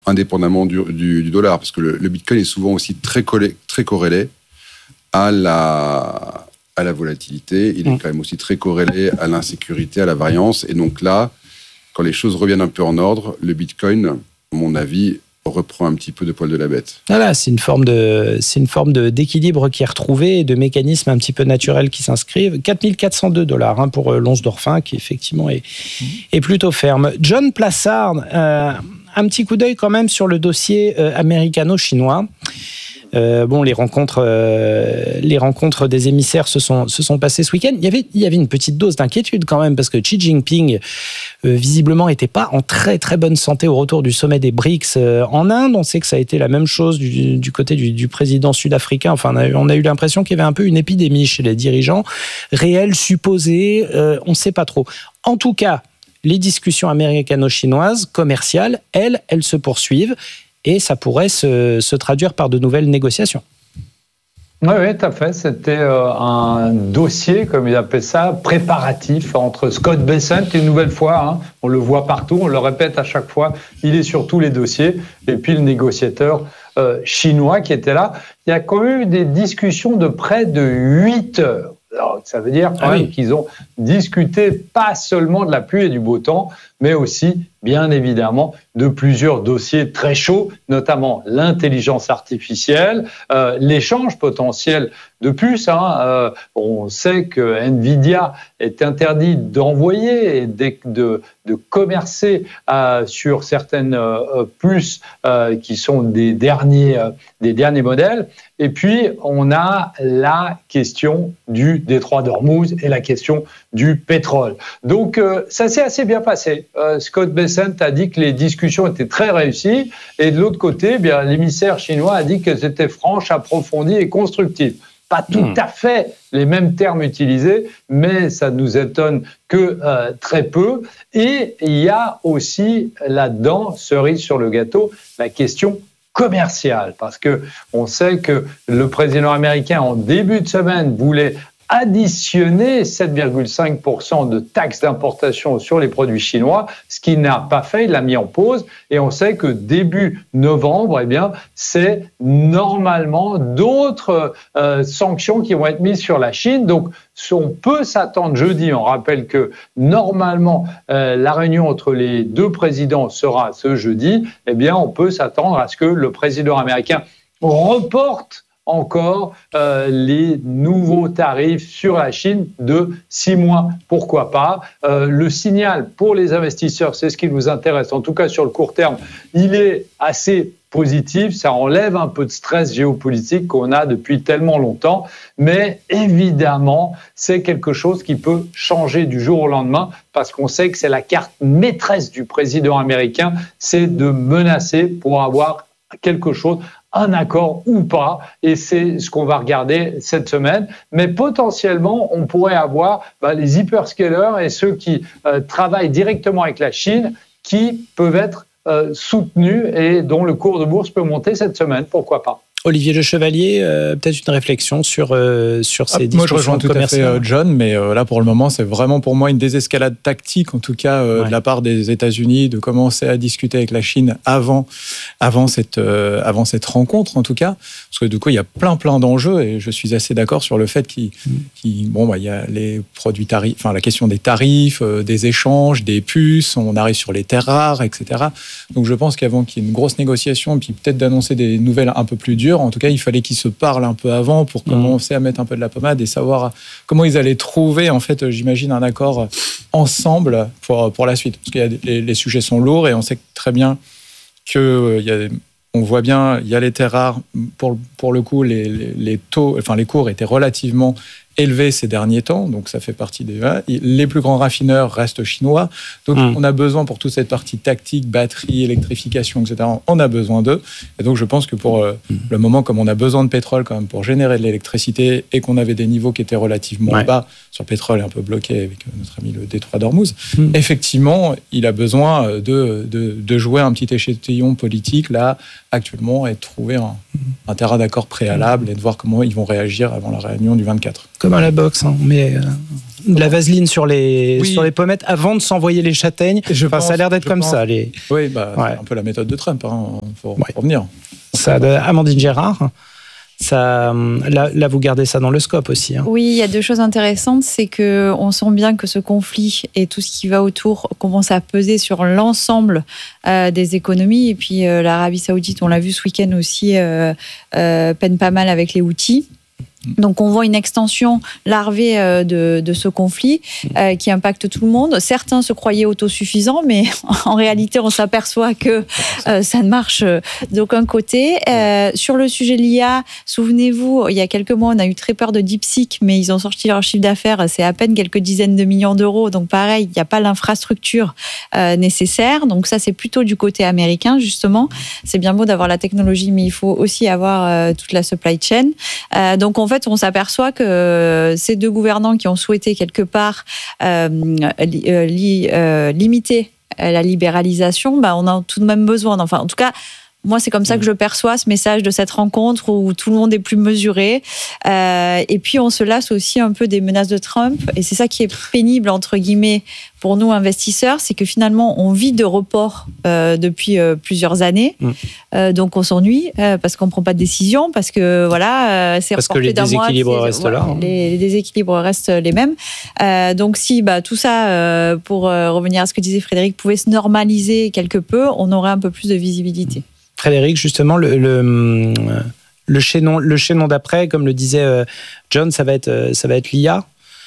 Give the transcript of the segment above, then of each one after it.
indépendamment du dollar, parce que le Bitcoin est souvent aussi très corrélé à la volatilité. Il est quand même aussi très corrélé à l'insécurité, à la variance. Et donc là, quand les choses reviennent un peu en ordre, le Bitcoin, à mon avis, reprend un petit peu de poil de la bête. Voilà, c'est une forme d'équilibre qui est retrouvé et de mécanismes un petit peu naturels qui s'inscrivent. $4 402 pour l'once d'or fin, qui effectivement est plutôt ferme. John Plassard, un petit coup d'œil quand même sur le dossier américano-chinois. Les rencontres des émissaires se sont passées ce week-end. Il y avait une petite dose d'inquiétude quand même, parce que Xi Jinping, visiblement, n'était pas en très très bonne santé au retour du sommet des BRICS en Inde. On sait que ça a été la même chose du côté du président sud-africain. Enfin, on a eu l'impression qu'il y avait un peu une épidémie chez les dirigeants. Réelle, supposée, on ne sait pas trop. En tout cas, les discussions américano-chinoises, commerciales, elles se poursuivent. Et ça pourrait se traduire par de nouvelles négociations. Oui, tout à fait. C'était un dossier, comme il appelle ça, préparatif entre Scott Bessent, une nouvelle fois, on le voit partout, on le répète à chaque fois, il est sur tous les dossiers, et puis le négociateur chinois qui était là. Il y a quand même eu des discussions de près de 8 heures. Alors, ça veut dire quand même qu'ils ont discuté pas seulement de la pluie et du beau temps, mais aussi, bien évidemment, de plusieurs dossiers très chauds, notamment l'intelligence artificielle, l'échange potentiel de puces. On sait que Nvidia est interdit d'envoyer et de commercer sur certaines puces qui sont des derniers modèles. Et puis, on a la question du détroit d'Ormuz et la question du pétrole. Donc, ça s'est assez bien passé. Scott Bessent a dit que les discussions étaient très réussies. Et de l'autre côté, l'émissaire chinois a dit qu'elles étaient franches, approfondies et constructives. Pas tout à fait les mêmes termes utilisés, mais ça nous étonne que très peu. Et il y a aussi là-dedans, cerise sur le gâteau, la question commerciale, parce que on sait que le président américain, en début de semaine, voulait additionner 7,5% de taxes d'importation sur les produits chinois, ce qu'il n'a pas fait, il l'a mis en pause, et on sait que début novembre, c'est normalement d'autres sanctions qui vont être mises sur la Chine. Donc, on peut s'attendre jeudi, on rappelle que normalement la réunion entre les deux présidents sera ce jeudi, on peut s'attendre à ce que le président américain reporte encore les nouveaux tarifs sur la Chine de 6 mois. Pourquoi pas ? Le signal pour les investisseurs, c'est ce qui nous intéresse, en tout cas sur le court terme, il est assez positif, ça enlève un peu de stress géopolitique qu'on a depuis tellement longtemps, mais évidemment, c'est quelque chose qui peut changer du jour au lendemain, parce qu'on sait que c'est la carte maîtresse du président américain, c'est de menacer pour avoir quelque chose, un accord ou pas, et c'est ce qu'on va regarder cette semaine. Mais potentiellement, on pourrait avoir les hyperscalers et ceux qui travaillent directement avec la Chine qui peuvent être soutenus et dont le cours de bourse peut monter cette semaine, pourquoi pas. Olivier Le Chevalier, peut-être une réflexion sur ces discussions commerciales. Moi, je rejoins tout à fait John, mais là, pour le moment, c'est vraiment pour moi une désescalade tactique, en tout cas, de la part des États-Unis, de commencer à discuter avec la Chine avant cette rencontre, en tout cas. Parce que du coup, il y a plein d'enjeux, et je suis assez d'accord sur le fait qu'il y a les produits tarifs, enfin, la question des tarifs, des échanges, des puces, on arrive sur les terres rares, etc. Donc, je pense qu'avant qu'il y ait une grosse négociation, et puis peut-être d'annoncer des nouvelles un peu plus dures, en tout cas, il fallait qu'ils se parlent un peu avant pour commencer à mettre un peu de la pommade et savoir comment ils allaient trouver, en fait, j'imagine, un accord ensemble pour la suite. Parce que les sujets sont lourds, et on sait très bien on voit bien, il y a les terres rares. Pour le coup, les taux, enfin, les cours étaient relativement élevés ces derniers temps, donc ça fait partie les plus grands raffineurs restent chinois, donc on a besoin pour toute cette partie tactique, batterie, électrification, etc., on a besoin d'eux, et donc je pense que pour le moment, comme on a besoin de pétrole quand même pour générer de l'électricité, et qu'on avait des niveaux qui étaient relativement bas sur le pétrole, un peu bloqué avec notre ami le détroit d'Ormuz, effectivement, il a besoin de jouer un petit échantillon politique là, actuellement, et de trouver un terrain d'accord préalable, et de voir comment ils vont réagir avant la réunion du 24. Comme à la boxe, on met de la vaseline sur les pommettes avant de s'envoyer les châtaignes. Ça a l'air d'être comme ça. Oui, c'est un peu la méthode de Trump. Il faut revenir. Ça, Amandine Gérard, ça, là, vous gardez ça dans le scope aussi. Oui, il y a deux choses intéressantes. C'est qu'on sent bien que ce conflit et tout ce qui va autour commence à peser sur l'ensemble des économies. Et puis l'Arabie Saoudite, on l'a vu ce week-end aussi, peine pas mal avec les Houthis. Donc on voit une extension larvée de ce conflit qui impacte tout le monde. Certains se croyaient autosuffisants, mais en réalité on s'aperçoit que ça ne marche d'aucun côté. Sur le sujet de l'IA, souvenez-vous, il y a quelques mois on a eu très peur de DeepSeek, mais ils ont sorti leur chiffre d'affaires, c'est à peine quelques dizaines de millions d'euros. Donc pareil, il n'y a pas l'infrastructure nécessaire. Donc ça c'est plutôt du côté américain justement. C'est bien beau d'avoir la technologie, mais il faut aussi avoir toute la supply chain. Donc en fait, on s'aperçoit que ces deux gouvernants qui ont souhaité quelque part limiter la libéralisation, on a tout de même besoin. Enfin, en tout cas, moi, c'est comme ça que je perçois ce message de cette rencontre où tout le monde est plus mesuré. Et puis, on se lasse aussi un peu des menaces de Trump. Et c'est ça qui est pénible, entre guillemets, pour nous, investisseurs, c'est que finalement, on vit de reports depuis plusieurs années. Donc, on s'ennuie parce qu'on ne prend pas de décision, parce que c'est reporté d'un mois. Parce que les déséquilibres restent là. Les déséquilibres restent les mêmes. Donc, si tout ça, pour revenir à ce que disait Frédéric, pouvait se normaliser quelque peu, on aurait un peu plus de visibilité. Frédéric, justement, le chaînon d'après, comme le disait John, ça va être l'IA.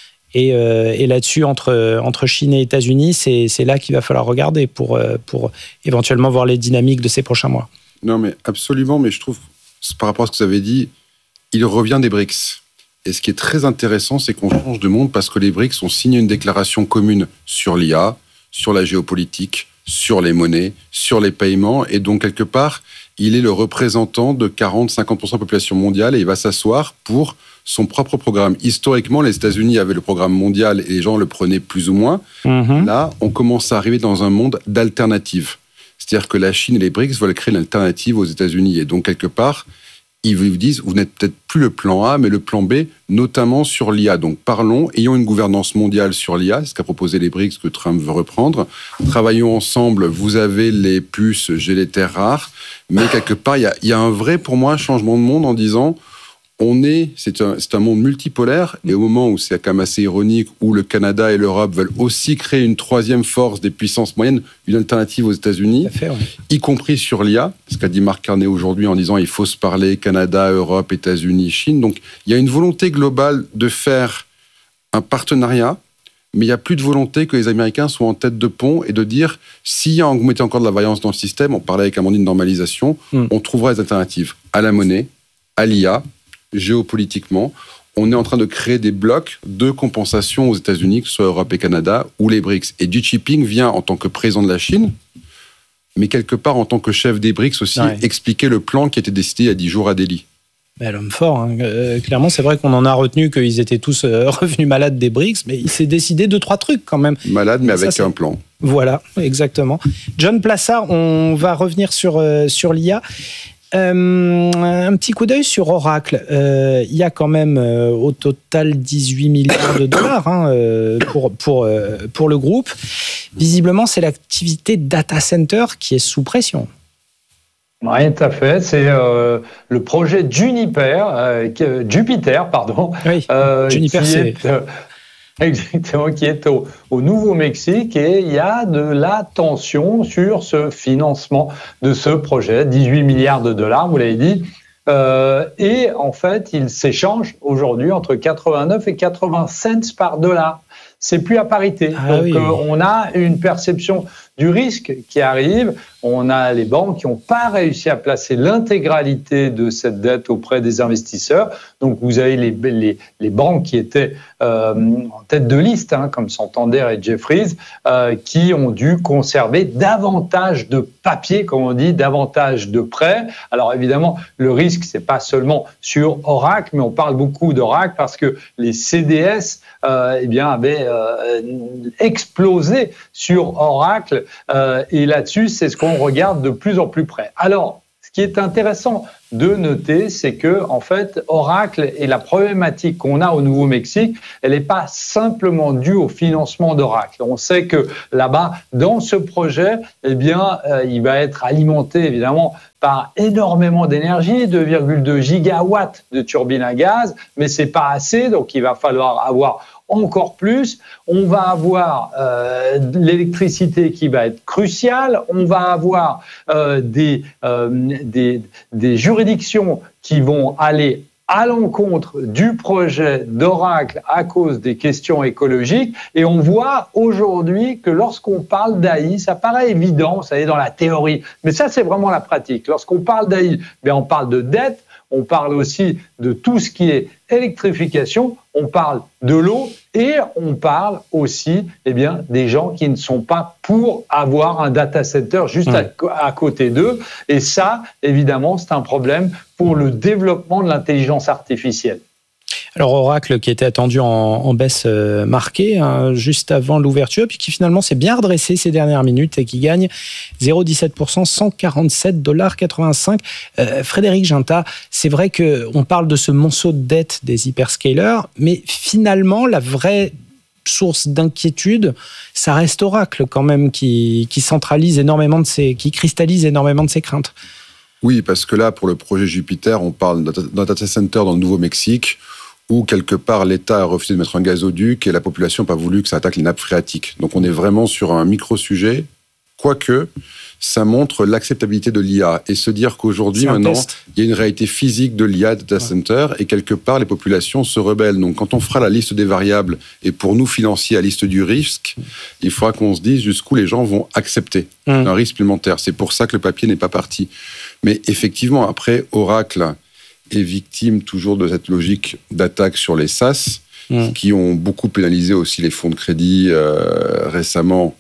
Et là-dessus, entre Chine et États-Unis, c'est là qu'il va falloir regarder pour éventuellement voir les dynamiques de ces prochains mois. Non, mais absolument. Mais je trouve, par rapport à ce que vous avez dit, il revient des BRICS. Et ce qui est très intéressant, c'est qu'on change de monde parce que les BRICS ont signé une déclaration commune sur l'IA, sur la géopolitique, sur les monnaies, sur les paiements. Et donc, quelque part, il est le représentant de 40-50% de la population mondiale et il va s'asseoir pour son propre programme. Historiquement, les États-Unis avaient le programme mondial et les gens le prenaient plus ou moins. Là, on commence à arriver dans un monde d'alternatives. C'est-à-dire que la Chine et les BRICS veulent créer une alternative aux États-Unis. Et donc, quelque part, ils vous disent, vous n'êtes peut-être plus le plan A, mais le plan B, notamment sur l'IA. Donc parlons, ayons une gouvernance mondiale sur l'IA, c'est ce qu'a proposé les BRICS que Trump veut reprendre. Travaillons ensemble, vous avez les puces, j'ai les terres rares. Mais quelque part, il y a un vrai, pour moi, changement de monde en disant, c'est un monde multipolaire, et au moment où c'est quand même assez ironique, où le Canada et l'Europe veulent aussi créer une troisième force des puissances moyennes, une alternative aux États-Unis, y compris sur l'IA, ce qu'a dit Mark Carney aujourd'hui en disant il faut se parler Canada, Europe, États-Unis, Chine. Donc il y a une volonté globale de faire un partenariat, mais il n'y a plus de volonté que les Américains soient en tête de pont et de dire si vous mettez encore de la variance dans le système, on parlait avec Amandine de normalisation, on trouvera des alternatives à la monnaie, à l'IA, géopolitiquement, on est en train de créer des blocs de compensation aux États-Unis, que ce soit Europe et Canada, ou les BRICS. Et Xi Jinping vient en tant que président de la Chine, mais quelque part en tant que chef des BRICS aussi, expliquer le plan qui a été décidé il y a 10 jours à Delhi. L'homme fort, clairement, c'est vrai qu'on en a retenu qu'ils étaient tous revenus malades des BRICS, mais il s'est décidé 2-3 trucs quand même. Malade, mais avec un plan. Voilà, exactement. John Plassard, on va revenir sur l'IA. Un petit coup d'œil sur Oracle. Il y a quand même au total 18 milliards de dollars pour le groupe. Visiblement, c'est l'activité data center qui est sous pression. Oui, tout à fait. C'est le projet Jupiter, Oui, Juniper, c'est... Exactement, qui est au Nouveau-Mexique, et il y a de la tension sur ce financement de ce projet, 18 milliards de dollars, vous l'avez dit, et en fait, il s'échange aujourd'hui entre 89 et 80 cents par dollar. C'est plus à parité. Donc, on a une perception du risque qui arrive. On a les banques qui n'ont pas réussi à placer l'intégralité de cette dette auprès des investisseurs. Donc, vous avez les banques qui étaient en tête de liste, comme Santander et Jefferies, qui ont dû conserver davantage de papier, comme on dit, davantage de prêts. Alors, évidemment, le risque, c'est pas seulement sur Oracle, mais on parle beaucoup d'Oracle parce que les CDS avaient explosé sur Oracle. Et là-dessus, c'est ce qu'on regarde de plus en plus près. Alors, Ce qui est intéressant de noter, c'est que, en fait, Oracle et la problématique qu'on a au Nouveau-Mexique, elle n'est pas simplement due au financement d'Oracle. On sait que là-bas, dans ce projet, eh bien, il va être alimenté, évidemment, par énormément d'énergie, 2,2 gigawatts de turbines à gaz, mais c'est pas assez, donc il va falloir avoir encore plus. On va avoir l'électricité qui va être cruciale. On va avoir des juridictions qui vont aller à l'encontre du projet d'Oracle à cause des questions écologiques. Et on voit aujourd'hui que lorsqu'on parle d'AI, ça paraît évident, ça est dans la théorie, mais ça c'est vraiment la pratique. Lorsqu'on parle d'AI, on parle de dette, on parle aussi de tout ce qui est électrification, on parle de l'eau et on parle aussi des gens qui ne sont pas pour avoir un data center juste à côté d'eux. Et ça, évidemment, c'est un problème pour le développement de l'intelligence artificielle. Alors Oracle qui était attendu en baisse marquée juste avant l'ouverture, puis qui finalement s'est bien redressé ces dernières minutes et qui gagne 0,17%, 147,85 $. Frédéric Ginta, c'est vrai qu'on parle de ce monceau de dette des hyperscalers, mais finalement la vraie source d'inquiétude, ça reste Oracle quand même qui centralise énormément qui cristallise énormément de ses craintes. Oui, parce que là, pour le projet Jupiter, on parle d'un data center dans le Nouveau-Mexique où, quelque part, l'État a refusé de mettre un gazoduc et la population n'a pas voulu que ça attaque les nappes phréatiques. Donc, on est vraiment sur un micro-sujet, quoique ça montre l'acceptabilité de l'IA. Et se dire qu'aujourd'hui, maintenant, il y a une réalité physique de l'IA data center et, quelque part, les populations se rebellent. Donc, quand on fera la liste des variables et pour nous financiers la liste du risque, il faudra qu'on se dise jusqu'où les gens vont accepter un risque supplémentaire. C'est pour ça que le papier n'est pas parti. Mais effectivement, après, Oracle est victime toujours de cette logique d'attaque sur les SaaS, qui ont beaucoup pénalisé aussi les fonds de crédit récemment,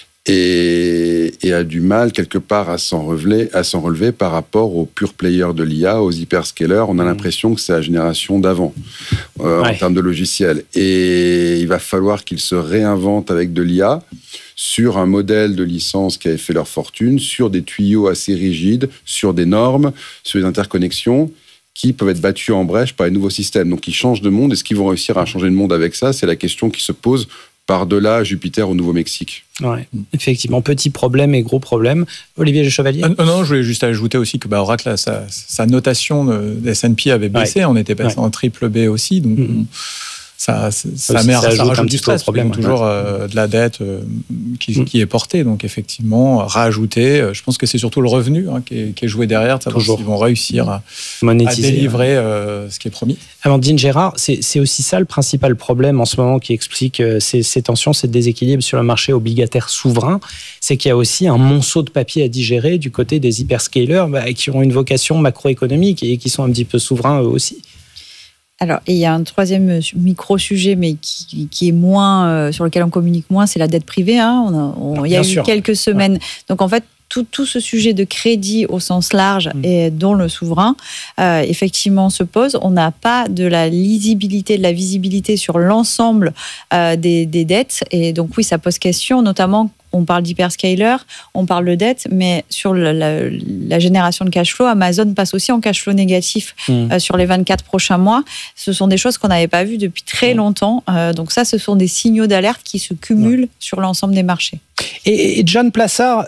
et a du mal quelque part à s'en relever par rapport aux pure players de l'IA, aux hyperscalers. On a l'impression que c'est la génération d'avant en termes de logiciels. Et il va falloir qu'ils se réinventent avec de l'IA sur un modèle de licence qui avait fait leur fortune, sur des tuyaux assez rigides, sur des normes, sur des interconnexions qui peuvent être battus en brèche par les nouveaux systèmes. Donc, ils changent de monde. Est-ce qu'ils vont réussir à changer de monde avec ça ? C'est la question qui se pose par-delà Jupiter au Nouveau-Mexique. Ouais, effectivement, petit problème et gros problème. Olivier Chevalier ? Non, je voulais juste ajouter aussi que Oracle, là, sa notation de S&P avait baissé. On était passé en triple B aussi. Donc, ça rajoute du stress, problème toujours de la dette qui est portée. Donc effectivement, rajouter, je pense que c'est surtout le revenu qui est joué derrière, de savoir s'ils vont réussir à délivrer ce qui est promis. Amandine Gérard, c'est aussi ça le principal problème en ce moment qui explique ces tensions, ces déséquilibres sur le marché obligataire souverain, c'est qu'il y a aussi un monceau de papier à digérer du côté des hyperscalers qui ont une vocation macroéconomique et qui sont un petit peu souverains eux aussi. Alors, et il y a un troisième micro-sujet, mais qui est moins, sur lequel on communique moins, c'est la dette privée. Il y a eu quelques semaines. Donc, en fait, tout ce sujet de crédit au sens large et dont le souverain, effectivement, se pose. On n'a pas de la lisibilité, de la visibilité sur l'ensemble des dettes. Et donc, oui, ça pose question, notamment. On parle d'hyperscaler, on parle de dette, mais sur la génération de cash flow, Amazon passe aussi en cash flow négatif sur les 24 prochains mois. Ce sont des choses qu'on n'avait pas vues depuis très longtemps. Donc ça, ce sont des signaux d'alerte qui se cumulent sur l'ensemble des marchés. Et John Plassard,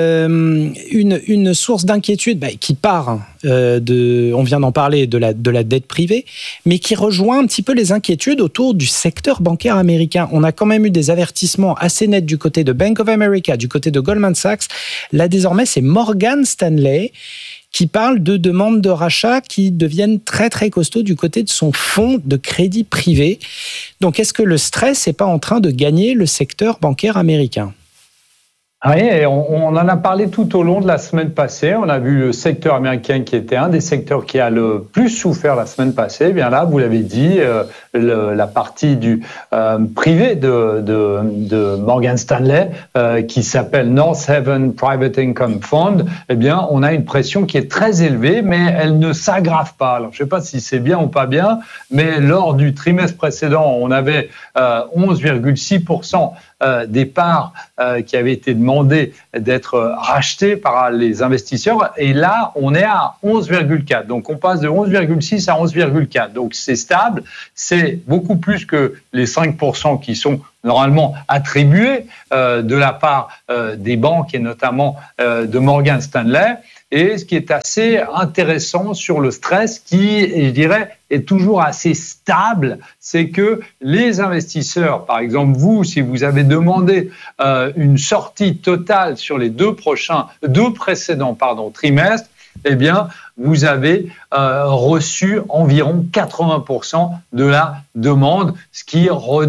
une source d'inquiétude qui part on vient d'en parler, de la dette privée, mais qui rejoint un petit peu les inquiétudes autour du secteur bancaire américain. On a quand même eu des avertissements assez nets du côté de Bank of America, du côté de Goldman Sachs. Là, désormais, c'est Morgan Stanley qui parle de demandes de rachat qui deviennent très, très costauds du côté de son fonds de crédit privé. Donc, est-ce que le stress n'est pas en train de gagner le secteur bancaire américain ? Oui, et on en a parlé tout au long de la semaine passée. On a vu le secteur américain qui était un des secteurs qui a le plus souffert la semaine passée. Eh bien là, vous l'avez dit, la partie du privé de Morgan Stanley qui s'appelle North Haven Private Income Fund. Eh bien, on a une pression qui est très élevée, mais elle ne s'aggrave pas. Alors, je ne sais pas si c'est bien ou pas bien, mais lors du trimestre précédent, on avait 11,6% des parts qui avaient été demandées d'être rachetées par les investisseurs. Et là, on est à 11,4. Donc, on passe de 11,6 à 11,4. Donc, c'est stable. C'est beaucoup plus que les 5% qui sont normalement attribués de la part des banques et notamment de Morgan Stanley. Et ce qui est assez intéressant sur le stress, qui, je dirais, est toujours assez stable, c'est que les investisseurs, par exemple vous, si vous avez demandé une sortie totale sur les deux précédents trimestres, eh bien, vous avez reçu environ 80% de la demande, ce qui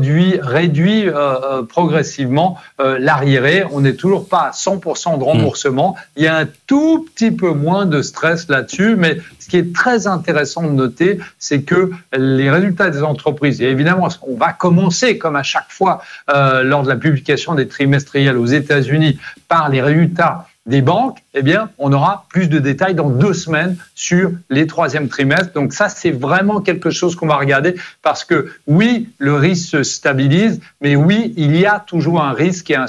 réduit progressivement l'arriéré. On n'est toujours pas à 100% de remboursement. Il y a un tout petit peu moins de stress là-dessus, mais ce qui est très intéressant de noter, c'est que les résultats des entreprises, et évidemment, on va commencer, comme à chaque fois, lors de la publication des trimestriels aux États-Unis, par les résultats des banques, eh bien, on aura plus de détails dans 2 semaines sur les 3e trimestres. Donc ça, c'est vraiment quelque chose qu'on va regarder parce que oui, le risque se stabilise, mais oui, il y a toujours un risque et un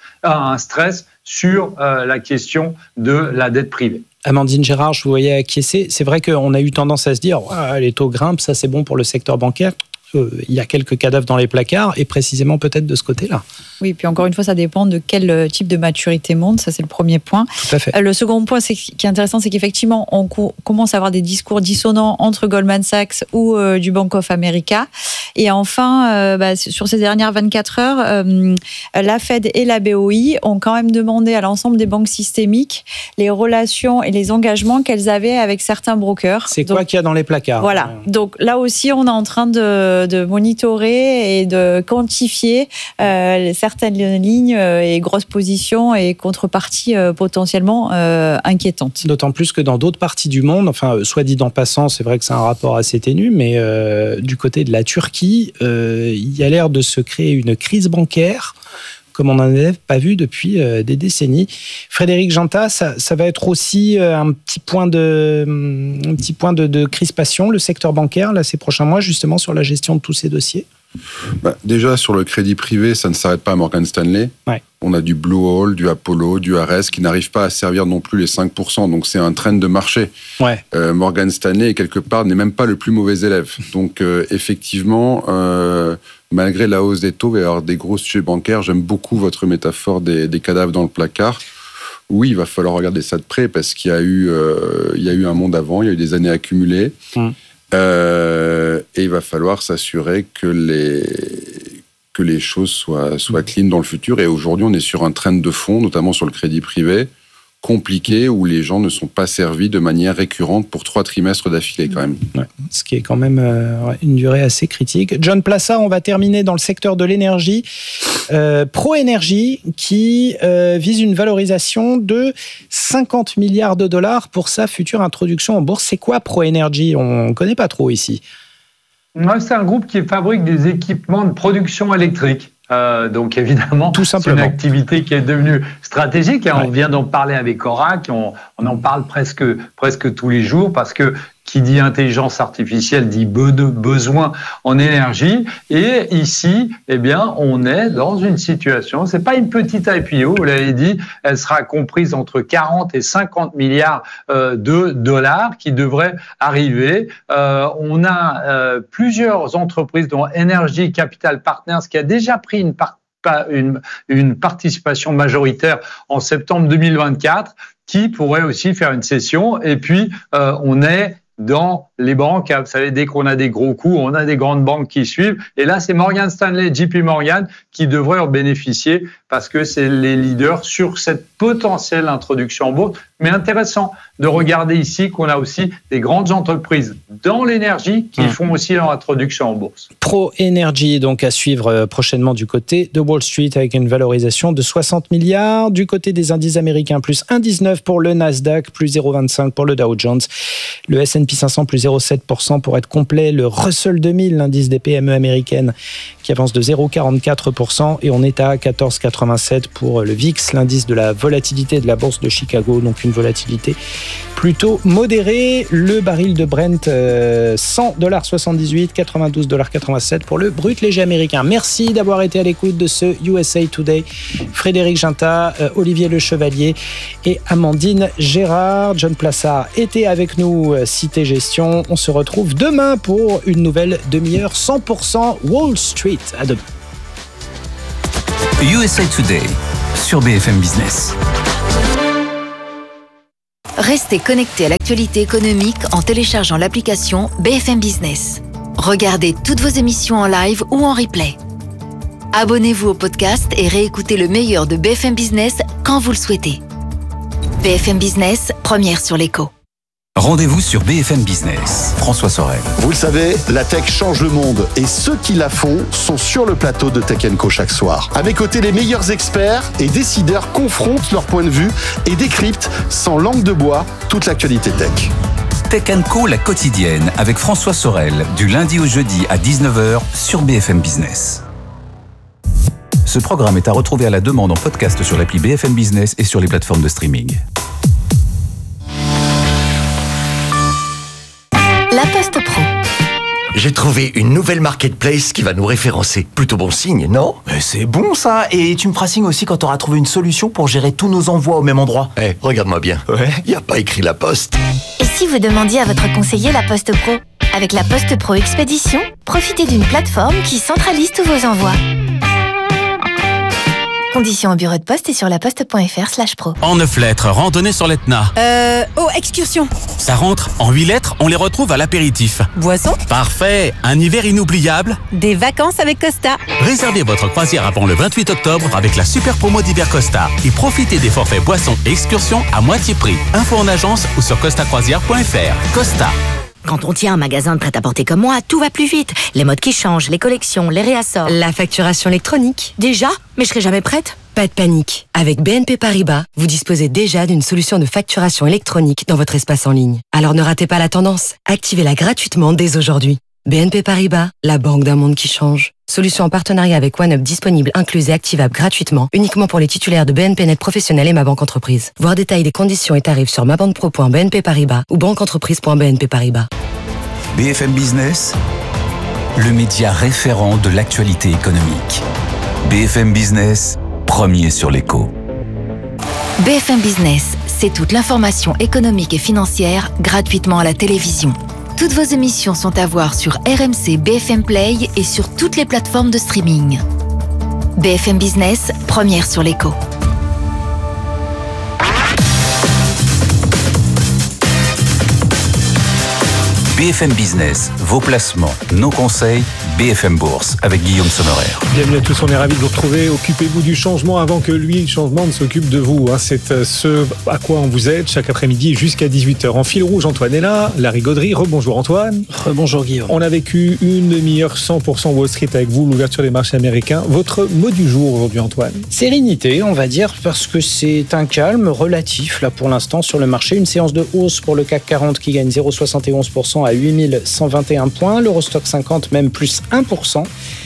stress sur la question de la dette privée. Amandine Gérard, je vous voyais acquiescer. C'est vrai qu'on a eu tendance à se dire les taux grimpent, ça c'est bon pour le secteur bancaire. Il y a quelques cadavres dans les placards et précisément peut-être de ce côté-là. Oui, puis encore une fois, ça dépend de quel type de maturité monte. Ça, c'est le premier point. Tout à fait. Le second point, qui est intéressant, c'est qu'effectivement, on commence à avoir des discours dissonants entre Goldman Sachs ou du Bank of America. Et enfin, sur ces dernières 24 heures, la Fed et la BOI ont quand même demandé à l'ensemble des banques systémiques les relations et les engagements qu'elles avaient avec certains brokers. C'est quoi qu'il y a dans les placards. Voilà. Donc là aussi, on est en train de monitorer et de quantifier certaines lignes et grosses positions et contreparties potentiellement inquiétantes. D'autant plus que dans d'autres parties du monde, enfin, soit dit en passant, c'est vrai que c'est un rapport assez ténu, mais du côté de la Turquie, il y a l'air de se créer une crise bancaire comme on n'en avait pas vu depuis des décennies. Frédéric Jeantat, ça va être aussi un petit point de crispation, le secteur bancaire, là, ces prochains mois, justement, sur la gestion de tous ces dossiers. Déjà, sur le crédit privé, ça ne s'arrête pas à Morgan Stanley. Ouais. On a du Blue Owl, du Apollo, du Ares qui n'arrivent pas à servir non plus les 5%. Donc, c'est un trend de marché. Ouais. Morgan Stanley, quelque part, n'est même pas le plus mauvais élève. Donc, effectivement, malgré la hausse des taux, il va y avoir des gros sujets bancaires. J'aime beaucoup votre métaphore des cadavres dans le placard. Oui, il va falloir regarder ça de près parce qu'il y a eu un monde avant, il y a eu des années accumulées. Et il va falloir s'assurer que les choses soient clean dans le futur. Et aujourd'hui, on est sur un trend de fond, notamment sur le crédit privé, compliqué, où les gens ne sont pas servis de manière récurrente pour 3 trimestres d'affilée quand même. Ouais, ce qui est quand même une durée assez critique. John Plassa, on va terminer dans le secteur de l'énergie. ProEnergy qui vise une valorisation de 50 milliards de dollars pour sa future introduction en bourse. C'est quoi ProEnergy ? On ne connaît pas trop ici. C'est un groupe qui fabrique des équipements de production électrique. Donc évidemment, c'est une activité qui est devenue stratégique. Et on vient d'en parler avec Oracle, on en parle presque tous les jours parce que qui dit intelligence artificielle dit besoin en énergie. Et ici, eh bien, on est dans une situation, c'est pas une petite IPO, vous l'avez dit, elle sera comprise entre 40 et 50 milliards de dollars qui devraient arriver. On a plusieurs entreprises, dont Energy Capital Partners, qui a déjà pris une participation majoritaire en septembre 2024, qui pourrait aussi faire une cession. Et puis, on est dans les banques, vous savez, dès qu'on a des gros coups, on a des grandes banques qui suivent. Et là, c'est Morgan Stanley, JP Morgan qui devraient en bénéficier parce que c'est les leaders sur cette potentielle introduction en bourse. Mais intéressant de regarder ici qu'on a aussi des grandes entreprises dans l'énergie qui font aussi leur introduction en bourse. ProEnergy, donc à suivre prochainement du côté de Wall Street avec une valorisation de 60 milliards. Du côté des indices américains, plus 1,19 pour le Nasdaq, plus 0,25 pour le Dow Jones. Le S&P 500, plus 0,7% pour être complet. Le Russell 2000, l'indice des PME américaines, qui avance de 0,44%. Et on est à 14,87 pour le VIX, l'indice de la volatilité de la bourse de Chicago. Donc une volatilité plutôt modéré. Le baril de Brent, $100,78, $92,87 pour le brut léger américain. Merci d'avoir été à l'écoute de ce USA Today. Frédéric Ginta, Olivier Le Chevalier et Amandine Gérard. John Plassard était avec nous, Cité Gestion. On se retrouve demain pour une nouvelle demi-heure 100% Wall Street. À demain. USA Today sur BFM Business. Restez connectés à l'actualité économique en téléchargeant l'application BFM Business. Regardez toutes vos émissions en live ou en replay. Abonnez-vous au podcast et réécoutez le meilleur de BFM Business quand vous le souhaitez. BFM Business, première sur l'écho. Rendez-vous sur BFM Business. François Sorel. Vous le savez, la tech change le monde et ceux qui la font sont sur le plateau de Tech & Co chaque soir. À mes côtés, les meilleurs experts et décideurs confrontent leur point de vue et décryptent sans langue de bois toute l'actualité tech. Tech & Co, la quotidienne, avec François Sorel, du lundi au jeudi à 19h sur BFM Business. Ce programme est à retrouver à la demande en podcast sur l'appli BFM Business et sur les plateformes de streaming. La Poste Pro. J'ai trouvé une nouvelle marketplace qui va nous référencer. Plutôt bon signe, non ? Mais c'est bon ça. Et tu me feras signe aussi quand tu auras trouvé une solution pour gérer tous nos envois au même endroit. Regarde-moi bien. Ouais. Y a pas écrit La Poste. Et si vous demandiez à votre conseiller La Poste Pro ? Avec la Poste Pro Expédition, profitez d'une plateforme qui centralise tous vos envois. Conditions au bureau de poste et sur laposte.fr/pro. En 9 lettres, randonnée sur l'Etna. Excursion. Ça rentre. En 8 lettres, on les retrouve à l'apéritif. Boisson. Parfait. Un hiver inoubliable. Des vacances avec Costa. Réservez votre croisière avant le 28 octobre avec la super promo d'hiver Costa et profitez des forfaits boissons et excursions à moitié prix. Info en agence ou sur costacroisière.fr. Costa. Quand on tient un magasin de prêt-à-porter comme moi, tout va plus vite. Les modes qui changent, les collections, les réassorts. La facturation électronique. Déjà ? Mais je serai jamais prête. Pas de panique. Avec BNP Paribas, vous disposez déjà d'une solution de facturation électronique dans votre espace en ligne. Alors ne ratez pas la tendance. Activez-la gratuitement dès aujourd'hui. BNP Paribas, la banque d'un monde qui change. Solution en partenariat avec OneUp disponible, incluse et activable gratuitement, uniquement pour les titulaires de BNP Net Professionnel et Ma Banque Entreprise. Voir détail des conditions et tarifs sur mabanquepro.bnp Paribas ou banqueentreprise.bnp Paribas. BFM Business, le média référent de l'actualité économique. BFM Business, premier sur l'écho. BFM Business, c'est toute l'information économique et financière gratuitement à la télévision. Toutes vos émissions sont à voir sur RMC BFM Play et sur toutes les plateformes de streaming. BFM Business, première sur l'écho. BFM Business, vos placements, nos conseils, BFM Bourse, avec Guillaume Sommerer. Bienvenue à tous, on est ravis de vous retrouver. Occupez-vous du changement avant que lui, le changement, ne s'occupe de vous. C'est ce à quoi on vous aide chaque après-midi jusqu'à 18h. En fil rouge, Antoine est là, Larry Gaudry. Rebonjour Antoine. Rebonjour Guillaume. On a vécu une demi-heure 100% Wall Street avec vous, l'ouverture des marchés américains. Votre mot du jour aujourd'hui, Antoine ? Sérénité, on va dire, parce que c'est un calme relatif, là, pour l'instant, sur le marché. Une séance de hausse pour le CAC 40 qui gagne 0,71% à 8121 points. L'Eurostock 50, même plus 1%.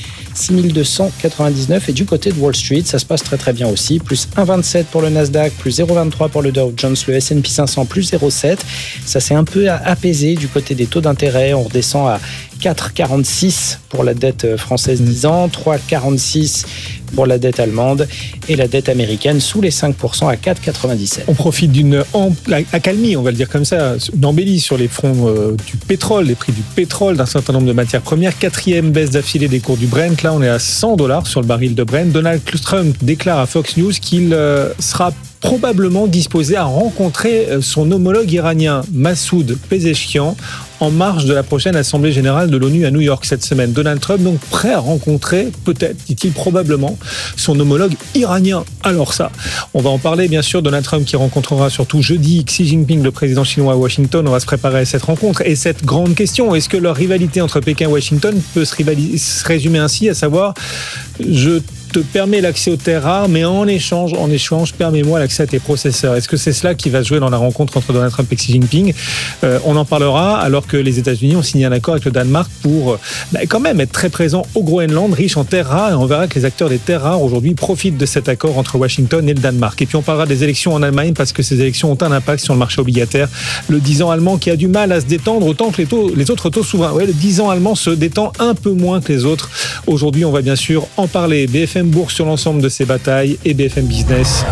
6299 et du côté de Wall Street, ça se passe très très bien aussi, plus 1,27 pour le Nasdaq, plus 0,23 pour le Dow Jones, le S&P 500 plus 0,7. Ça s'est un peu apaisé du côté des taux d'intérêt, on redescend à 4,46 pour la dette française 10 ans, 3,46 pour la dette allemande et la dette américaine sous les 5% à 4,97. On profite d'une accalmie, on va le dire comme ça, une embellie sur les fronts du pétrole, les prix du pétrole, d'un certain nombre de matières premières. 4e baisse d'affilée des cours du Brent. Là, on est à $100 sur le baril de Brent. Donald Trump déclare à Fox News qu'il sera probablement disposé à rencontrer son homologue iranien Massoud Pezeshkian en marge de la prochaine Assemblée Générale de l'ONU à New York cette semaine. Donald Trump donc prêt à rencontrer, peut-être, dit-il probablement, son homologue iranien. Alors ça, on va en parler bien sûr. Donald Trump qui rencontrera surtout jeudi Xi Jinping, le président chinois à Washington. On va se préparer à cette rencontre. Et cette grande question, est-ce que leur rivalité entre Pékin et Washington peut se résumer ainsi, à savoir, je te permet l'accès aux terres rares, mais en échange, permets-moi l'accès à tes processeurs. Est-ce que c'est cela qui va se jouer dans la rencontre entre Donald Trump et Xi Jinping? On en parlera alors que les États-Unis ont signé un accord avec le Danemark pour quand même être très présent au Groenland, riche en terres rares, et on verra que les acteurs des terres rares aujourd'hui profitent de cet accord entre Washington et le Danemark. Et puis on parlera des élections en Allemagne parce que ces élections ont un impact sur le marché obligataire. Le 10 ans allemand qui a du mal à se détendre autant que les autres taux souverains. Ouais, le 10 ans allemand se détend un peu moins que les autres. Aujourd'hui, on va bien sûr en parler. BFM Bourse sur l'ensemble de ces batailles et BFM Business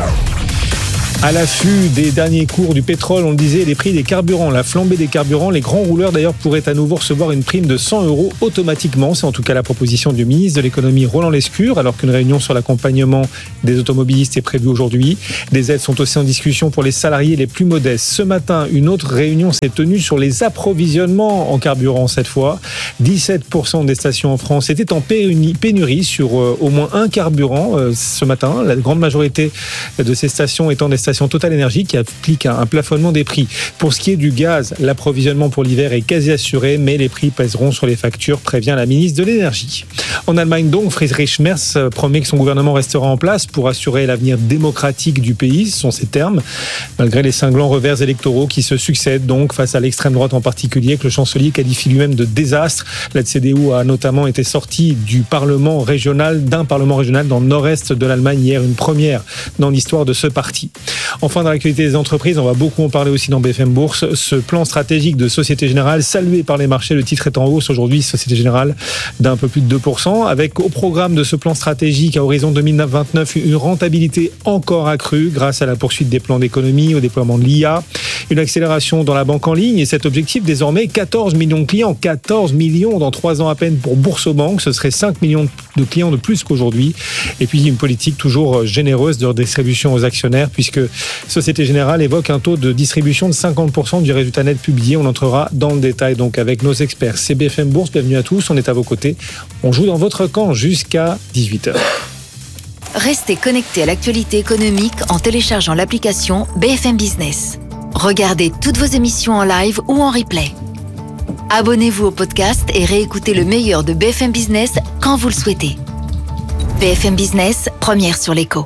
à l'affût des derniers cours du pétrole, on le disait, les prix des carburants, la flambée des carburants, les grands rouleurs d'ailleurs pourraient à nouveau recevoir une prime de 100 € automatiquement. C'est en tout cas la proposition du ministre de l'économie Roland Lescure, alors qu'une réunion sur l'accompagnement des automobilistes est prévue aujourd'hui. Des aides sont aussi en discussion pour les salariés les plus modestes. Ce matin, une autre réunion s'est tenue sur les approvisionnements en carburant cette fois. 17% des stations en France étaient en pénurie sur au moins un carburant ce matin. La grande majorité de ces stations étant des stations Total Énergie qui applique un plafonnement des prix. Pour ce qui est du gaz, l'approvisionnement pour l'hiver est quasi assuré, mais les prix pèseront sur les factures, prévient la ministre de l'Énergie. En Allemagne donc, Friedrich Merz promet que son gouvernement restera en place pour assurer l'avenir démocratique du pays, ce sont ses termes, malgré les cinglants revers électoraux qui se succèdent donc face à l'extrême droite en particulier, que le chancelier qualifie lui-même de désastre. La CDU a notamment été sortie d'un parlement régional dans le nord-est de l'Allemagne hier, une première dans l'histoire de ce parti. Enfin, dans l'actualité des entreprises, on va beaucoup en parler aussi dans BFM Bourse. Ce plan stratégique de Société Générale, salué par les marchés, le titre est en hausse aujourd'hui, Société Générale, d'un peu plus de 2%, avec au programme de ce plan stratégique à horizon 2029 une rentabilité encore accrue grâce à la poursuite des plans d'économie, au déploiement de l'IA, une accélération dans la banque en ligne et cet objectif désormais 14 millions de clients, 14 millions dans 3 ans à peine pour Boursorama, ce serait 5 millions de clients de plus qu'aujourd'hui. Et puis une politique toujours généreuse de redistribution aux actionnaires puisque Société Générale évoque un taux de distribution de 50% du résultat net publié. On entrera dans le détail donc avec nos experts. C'est BFM Bourse, bienvenue à tous, on est à vos côtés. On joue dans votre camp jusqu'à 18h. Restez connectés à l'actualité économique en téléchargeant l'application BFM Business. Regardez toutes vos émissions en live ou en replay. Abonnez-vous au podcast et réécoutez le meilleur de BFM Business quand vous le souhaitez. BFM Business, première sur l'écho.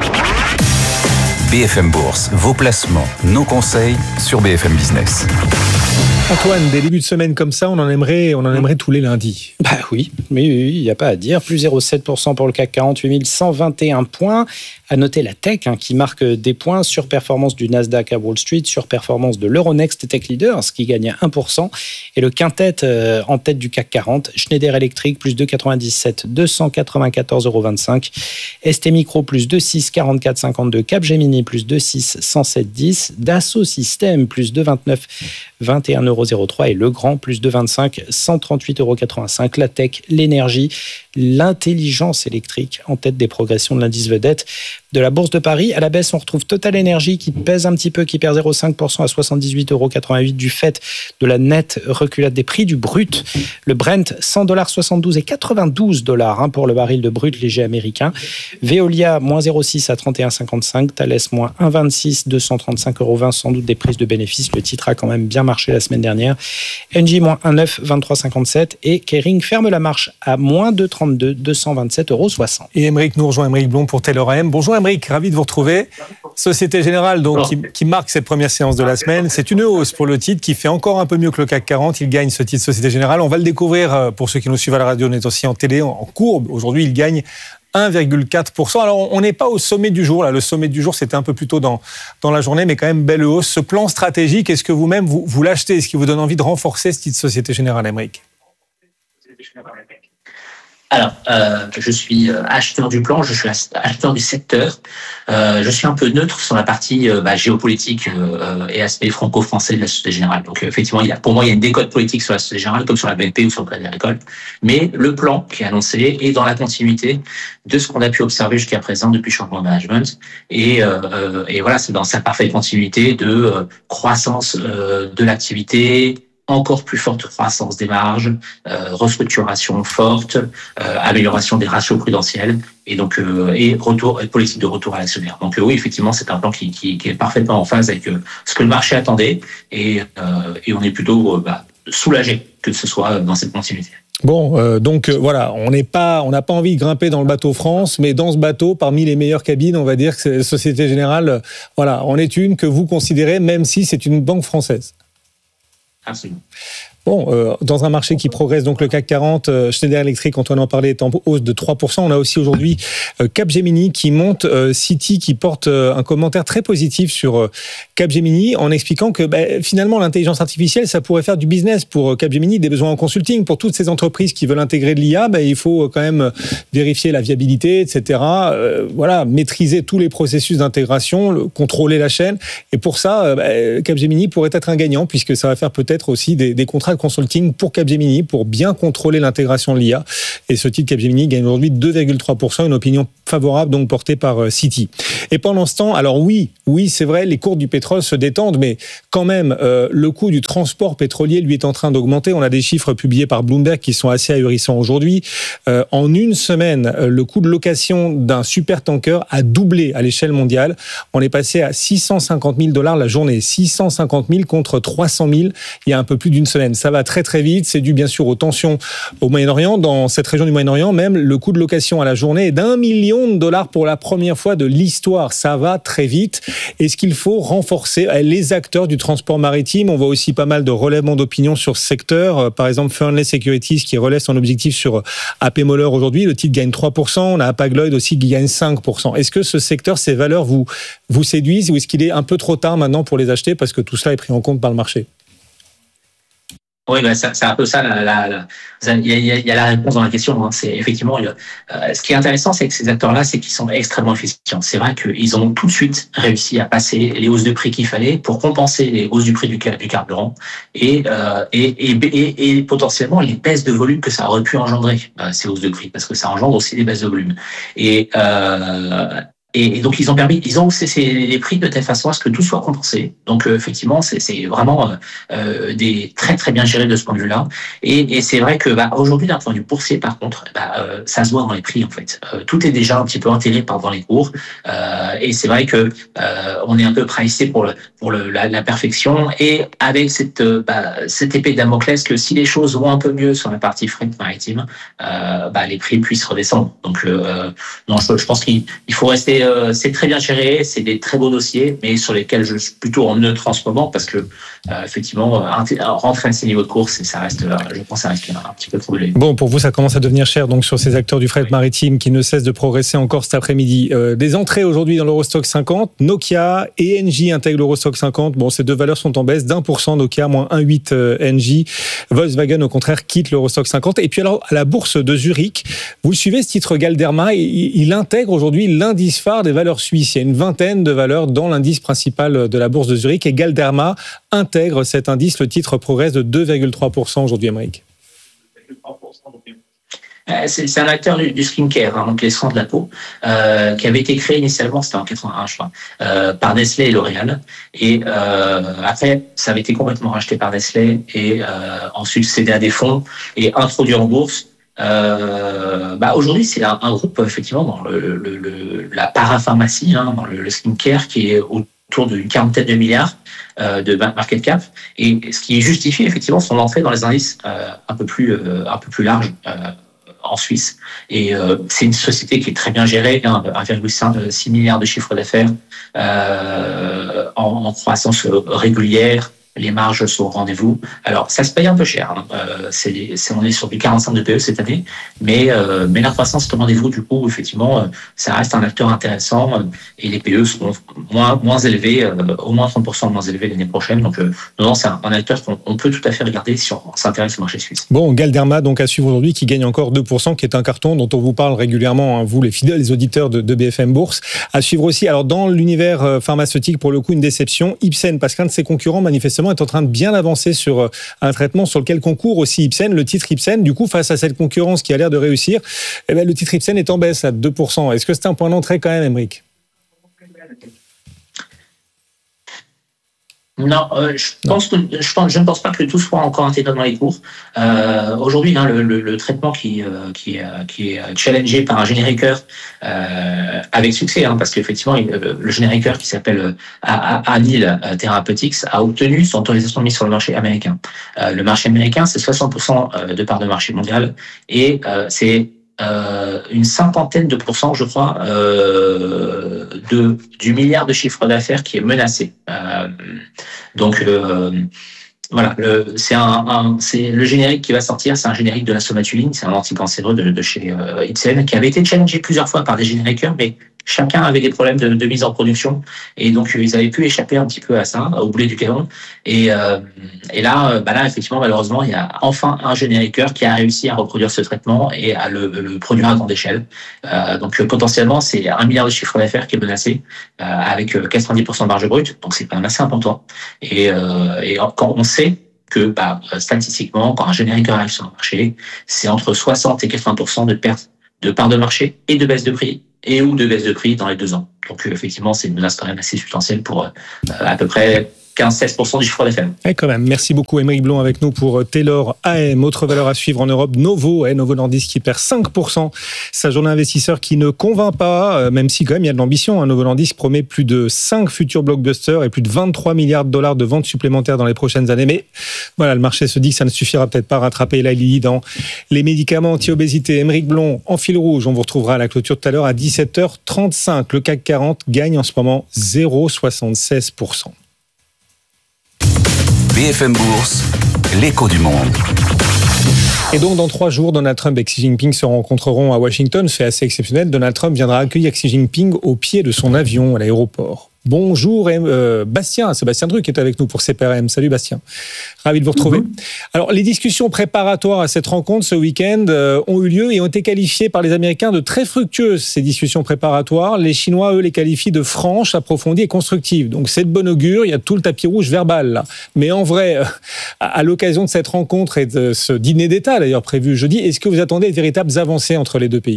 BFM Bourse, vos placements, nos conseils sur BFM Business. Antoine, des débuts de semaine comme ça, on en aimerait tous les lundis. Bah oui, mais il n'y a pas à dire. Plus 0,7% pour le CAC 40, 8121 points. À noter la tech qui marque des points, surperformance du Nasdaq à Wall Street, surperformance de l'Euronext Tech Leaders qui gagne à 1%. Et le quintet en tête du CAC 40, Schneider Electric plus 2,97, 294,25 €. ST Micro plus 2,6, 44,52. Capgemini plus 2,6, 107,10. Dassault Systèmes plus 2,29, 21,03 €. Et Legrand plus 2,25, 138,85 €. La tech, l'énergie, l'intelligence électrique en tête des progressions de l'indice vedette de la Bourse de Paris. À la baisse, on retrouve Total Énergie qui pèse un petit peu, qui perd 0,5% à 78,88 € du fait de la nette reculade des prix du brut. Le Brent, $100,72 et 92 $ pour le baril de brut léger américain. Veolia, moins 0,6 à 31,55. Thales, moins 1,26, 235,20 €, sans doute des prises de bénéfices. Le titre a quand même bien marché la semaine dernière. Engie, moins 1,9, 23,57. Et Kering ferme la marche à moins 2,32, 227,60 €. Et Aymeric nous rejoint, Aymeric Blond pour Taylor AM. Bonjour Aymeric, ravi de vous retrouver. Société Générale donc, qui marque cette première séance de la semaine. C'est une hausse pour le titre qui fait encore un peu mieux que le CAC 40. Il gagne ce titre Société Générale. On va le découvrir pour ceux qui nous suivent à la radio. On est aussi en télé, en courbe. Aujourd'hui, il gagne 1,4%. Alors, on n'est pas au sommet du jour. Là. Le sommet du jour, c'était un peu plus tôt dans la journée, mais quand même belle hausse. Ce plan stratégique, est-ce que vous-même, vous l'achetez? Est-ce qu'il vous donne envie de renforcer ce titre Société Générale, Aymeric? Alors, je suis acheteur du plan, je suis acheteur du secteur. Je suis un peu neutre sur la partie géopolitique et aspect franco-français de la Société Générale. Donc, effectivement, pour moi, il y a une décote politique sur la Société Générale, comme sur la BNP ou sur le Crédit Agricole. Mais le plan qui est annoncé est dans la continuité de ce qu'on a pu observer jusqu'à présent depuis le changement de management. Et voilà, c'est dans sa parfaite continuité de croissance de l'activité, encore plus forte croissance des marges, restructuration forte, amélioration des ratios prudentiels et donc politique de retour à l'actionnaire. Donc oui, effectivement, c'est un plan qui est parfaitement en phase avec ce que le marché attendait et on est plutôt soulagé que ce soit dans cette continuité. Bon, donc voilà, on n'a pas envie de grimper dans le bateau France, mais dans ce bateau, parmi les meilleures cabines, on va dire que Société Générale, voilà, en est une que vous considérez, même si c'est une banque française. Absolument. Bon, dans un marché qui progresse, donc le CAC 40, Schneider Electric, Antoine en parlait, est en hausse de 3%. On a aussi aujourd'hui Capgemini qui monte, Citi qui porte un commentaire très positif sur Capgemini en expliquant que finalement l'intelligence artificielle, ça pourrait faire du business pour Capgemini, des besoins en consulting. Pour toutes ces entreprises qui veulent intégrer de l'IA, il faut quand même vérifier la viabilité, etc. Voilà, maîtriser tous les processus d'intégration, contrôler la chaîne. Et pour ça, Capgemini pourrait être un gagnant puisque ça va faire peut-être aussi des contrats consulting pour Capgemini pour bien contrôler l'intégration de l'IA. Et ce titre Capgemini gagne aujourd'hui 2,3%, une opinion favorable donc portée par Citi. Et pendant ce temps, alors oui, c'est vrai, les cours du pétrole se détendent, mais quand même, le coût du transport pétrolier, lui, est en train d'augmenter. On a des chiffres publiés par Bloomberg qui sont assez ahurissants aujourd'hui. En une semaine, le coût de location d'un supertanker a doublé à l'échelle mondiale. On est passé à $650 000 la journée. 650 000 contre 300 000 il y a un peu plus d'une semaine. Ça va très très vite, c'est dû bien sûr aux tensions au Moyen-Orient. Dans cette région du Moyen-Orient, même le coût de location à la journée est d'$1 million pour la première fois de l'histoire. Ça va très vite. Est-ce qu'il faut renforcer les acteurs du transport maritime? On voit aussi pas mal de relèvements d'opinion sur ce secteur. Par exemple, Fernley Securities qui relève son objectif sur AP Moller aujourd'hui. Le titre gagne 3%. On a Hapag Lloyd aussi qui gagne 5%. Est-ce que ce secteur, ces valeurs vous séduisent ou est-ce qu'il est un peu trop tard maintenant pour les acheter parce que tout cela est pris en compte par le marché? Oui, c'est un peu ça. Il y a la réponse dans la question. Hein. C'est effectivement, ce qui est intéressant, c'est que ces acteurs-là, c'est qu'ils sont extrêmement efficients. C'est vrai qu'ils ont tout de suite réussi à passer les hausses de prix qu'il fallait pour compenser les hausses du prix du carburant et potentiellement les baisses de volume que ça aurait pu engendrer, ces hausses de prix, parce que ça engendre aussi des baisses de volume. Et donc, ils ont haussé les prix de telle façon à ce que tout soit compensé. Donc, effectivement, c'est vraiment des très, très bien géré de ce point de vue-là. Et c'est vrai que aujourd'hui, d'un point de vue boursier, par contre, ça se voit dans les prix, en fait. Tout est déjà un petit peu intégré dans les cours. Et c'est vrai que on est un peu pricé pour la perfection. Et avec cette épée de Damoclès que si les choses vont un peu mieux sur la partie fret maritime, les prix puissent redescendre. Donc, non, je pense qu'il faut rester. C'est très bien géré, c'est des très beaux dossiers, mais sur lesquels je suis plutôt en neutre en ce moment parce que effectivement, rentrer à ces niveaux de course, ça reste, je pense, ça reste un petit peu trop élevé. Bon, pour vous, ça commence à devenir cher donc sur ces acteurs du fret maritime qui ne cessent de progresser encore cet après-midi. Des entrées aujourd'hui dans l'Eurostock 50, Nokia et Engie intègrent l'Eurostock 50. Bon, ces deux valeurs sont en baisse d'1%, Nokia moins 1,8 Engie. Volkswagen, au contraire, quitte l'Eurostock 50. Et puis alors, à la bourse de Zurich, vous le suivez, ce titre Galderma, il intègre aujourd'hui l'indice phare des valeurs suisses. Il y a une vingtaine de valeurs dans l'indice principal de la bourse de Zurich et Galderma intègre cet indice. Le titre progresse de 2,3% aujourd'hui, Émeric. C'est un acteur du skincare, donc les soins de la peau, qui avait été créé initialement, c'était en 81, je crois, par Nestlé et L'Oréal. Et après, ça avait été complètement racheté par Nestlé et ensuite cédé à des fonds et introduit en bourse. Aujourd'hui, c'est un groupe effectivement dans la parapharmacie, dans le skincare, qui est autour d'une quarantaine de milliards de market cap, et ce qui justifie effectivement son entrée dans les indices un peu plus larges en Suisse. Et c'est une société qui est très bien gérée, 1,6 milliard de chiffre d'affaires en croissance régulière. Les marges sont au rendez-vous. Alors, ça se paye un peu cher. On est sur du 45 de PE cette année, mais la croissance est au rendez-vous. Du coup, effectivement, ça reste un acteur intéressant et les PE seront moins élevés, au moins 30% moins élevés l'année prochaine. Donc, non, c'est un acteur qu'on peut tout à fait regarder si on s'intéresse au marché suisse. Bon, Galderma, donc à suivre aujourd'hui, qui gagne encore 2%, qui est un carton dont on vous parle régulièrement, vous, les fidèles auditeurs de BFM Bourse. À suivre aussi, alors dans l'univers pharmaceutique, pour le coup, une déception. Ipsen, parce qu'un de ses concurrents, manifestement, est en train de bien avancer sur un traitement sur lequel concourt aussi Ipsen, le titre Ipsen. Du coup, face à cette concurrence qui a l'air de réussir, le titre Ipsen est en baisse à 2%. Est-ce que c'est un point d'entrée quand même, Émeric ? Non, je ne pense pas que tout soit encore intégré dans les cours. Aujourd'hui, le traitement qui est challengé par un génériqueur avec succès, parce qu'effectivement, le génériqueur qui s'appelle Anil Therapeutics a obtenu son autorisation de mise sur le marché américain. Le marché américain, c'est 60% de part de marché mondial et c'est une cinquantaine de pourcents, je crois, du milliard de chiffre d'affaires qui est menacé. Donc voilà, c'est le générique qui va sortir, c'est un générique de la somatuline, c'est un anticancéreux de chez Ipsen, qui avait été challengé plusieurs fois par des génériqueurs, mais chacun avait des problèmes de mise en production, et donc ils avaient pu échapper un petit peu à ça, au boulet du canon. Et là, effectivement, malheureusement, il y a enfin un génériqueur qui a réussi à reproduire ce traitement et à le produire à grande échelle. Donc potentiellement, c'est 1 milliard de chiffre d'affaires qui est menacé, avec 90% de marge brute, donc c'est quand même assez important. Et quand on sait que statistiquement, quand un génériqueur arrive sur le marché, c'est entre 60 et 80% de perte de part de marché et de baisse de prix, ou de baisse de prix dans les 2 ans. Donc effectivement, c'est une menace quand même assez substantielle pour à peu près 15-16% du chiffre d'affaires. Et quand même, merci beaucoup Aymeric Blon avec nous pour Taylor AM. Autre valeur à suivre en Europe, Novo Nordisk qui perd 5%. Sa journée investisseur qui ne convainc pas, même si quand même il y a de l'ambition. Novo Nordisk promet plus de 5 futurs blockbusters et plus de 23 milliards de dollars de ventes supplémentaires dans les prochaines années. Mais voilà, le marché se dit que ça ne suffira peut-être pas à rattraper Eli Lilly dans les médicaments anti-obésité. Aymeric Blon en fil rouge. On vous retrouvera à la clôture tout à l'heure à 17h35. Le CAC 40 gagne en ce moment 0,76%. BFM Bourse, l'écho du monde. Et donc, dans 3 jours, Donald Trump et Xi Jinping se rencontreront à Washington. Fait assez exceptionnel. Donald Trump viendra accueillir Xi Jinping au pied de son avion à l'aéroport. Bonjour Sébastien Druck est avec nous pour CPRM. Salut Bastien, ravi de vous retrouver. Alors les discussions préparatoires à cette rencontre ce week-end ont eu lieu et ont été qualifiées par les Américains de très fructueuses, ces discussions préparatoires. Les Chinois, eux, les qualifient de franches, approfondies et constructives. Donc c'est de bon augure, il y a tout le tapis rouge verbal là. Mais en vrai, à l'occasion de cette rencontre et de ce dîner d'État d'ailleurs prévu jeudi, est-ce que vous attendez de véritables avancées entre les deux pays ?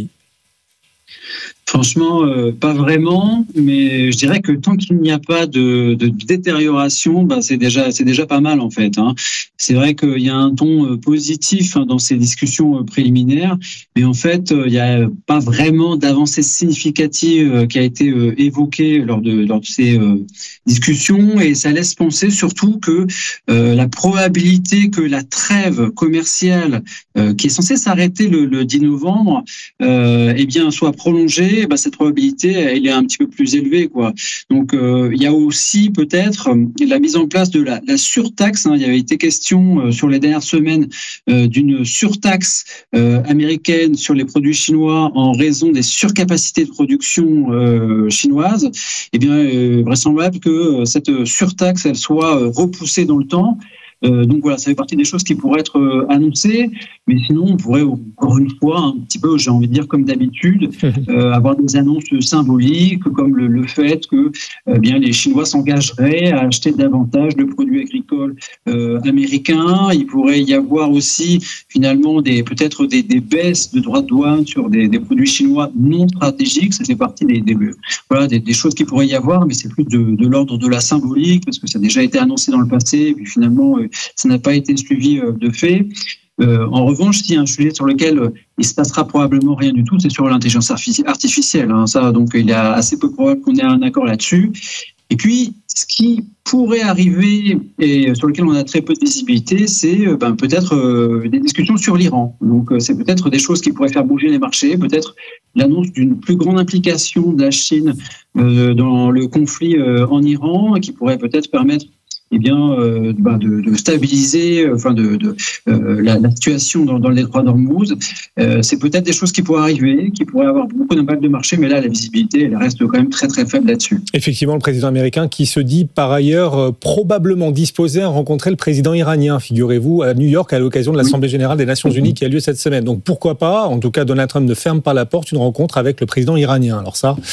Franchement, pas vraiment, mais je dirais que tant qu'il n'y a pas de détérioration, c'est déjà pas mal en fait. C'est vrai qu'il y a un ton positif dans ces discussions préliminaires, mais en fait, il n'y a pas vraiment d'avancée significative qui a été évoquée lors de ces discussions, et ça laisse penser surtout que la probabilité que la trêve commerciale qui est censée s'arrêter le 10 novembre, soit prolongée. Cette probabilité, elle est un petit peu plus élevée, quoi. Donc, il y a aussi peut-être la mise en place de la surtaxe. Il y avait été question sur les dernières semaines d'une surtaxe américaine sur les produits chinois en raison des surcapacités de production chinoises. Eh bien, vraisemblable que cette surtaxe, elle soit repoussée dans le temps. Donc voilà, ça fait partie des choses qui pourraient être annoncées, mais sinon on pourrait encore une fois, un petit peu, j'ai envie de dire comme d'habitude, avoir des annonces symboliques comme le fait que les Chinois s'engageraient à acheter davantage de produits agricoles américains. Il pourrait y avoir aussi finalement peut-être des baisses de droits de douane sur des produits chinois non stratégiques. Ça fait partie des choses qui pourraient y avoir, mais c'est plus de l'ordre de la symbolique parce que ça a déjà été annoncé dans le passé et puis finalement ça n'a pas été suivi de fait. En revanche, s'il y a un sujet sur lequel il se passera probablement rien du tout, c'est sur l'intelligence artificielle. Donc il est assez peu probable qu'on ait un accord là-dessus. Et puis, ce qui pourrait arriver et sur lequel on a très peu de visibilité, c'est peut-être des discussions sur l'Iran. Donc, c'est peut-être des choses qui pourraient faire bouger les marchés, peut-être l'annonce d'une plus grande implication de la Chine dans le conflit en Iran, qui pourrait peut-être permettre de stabiliser la situation dans le détroit d'Ormuz. C'est peut-être des choses qui pourraient arriver, qui pourraient avoir beaucoup d'impact de marché, mais là, la visibilité, elle reste quand même très, très faible là-dessus. Effectivement, le président américain qui se dit par ailleurs probablement disposé à rencontrer le président iranien, figurez-vous, à New York à l'occasion de l'Assemblée générale des Nations Unies qui a lieu cette semaine. Donc pourquoi pas, en tout cas Donald Trump ne ferme pas la porte, une rencontre avec le président iranien. Alors ça,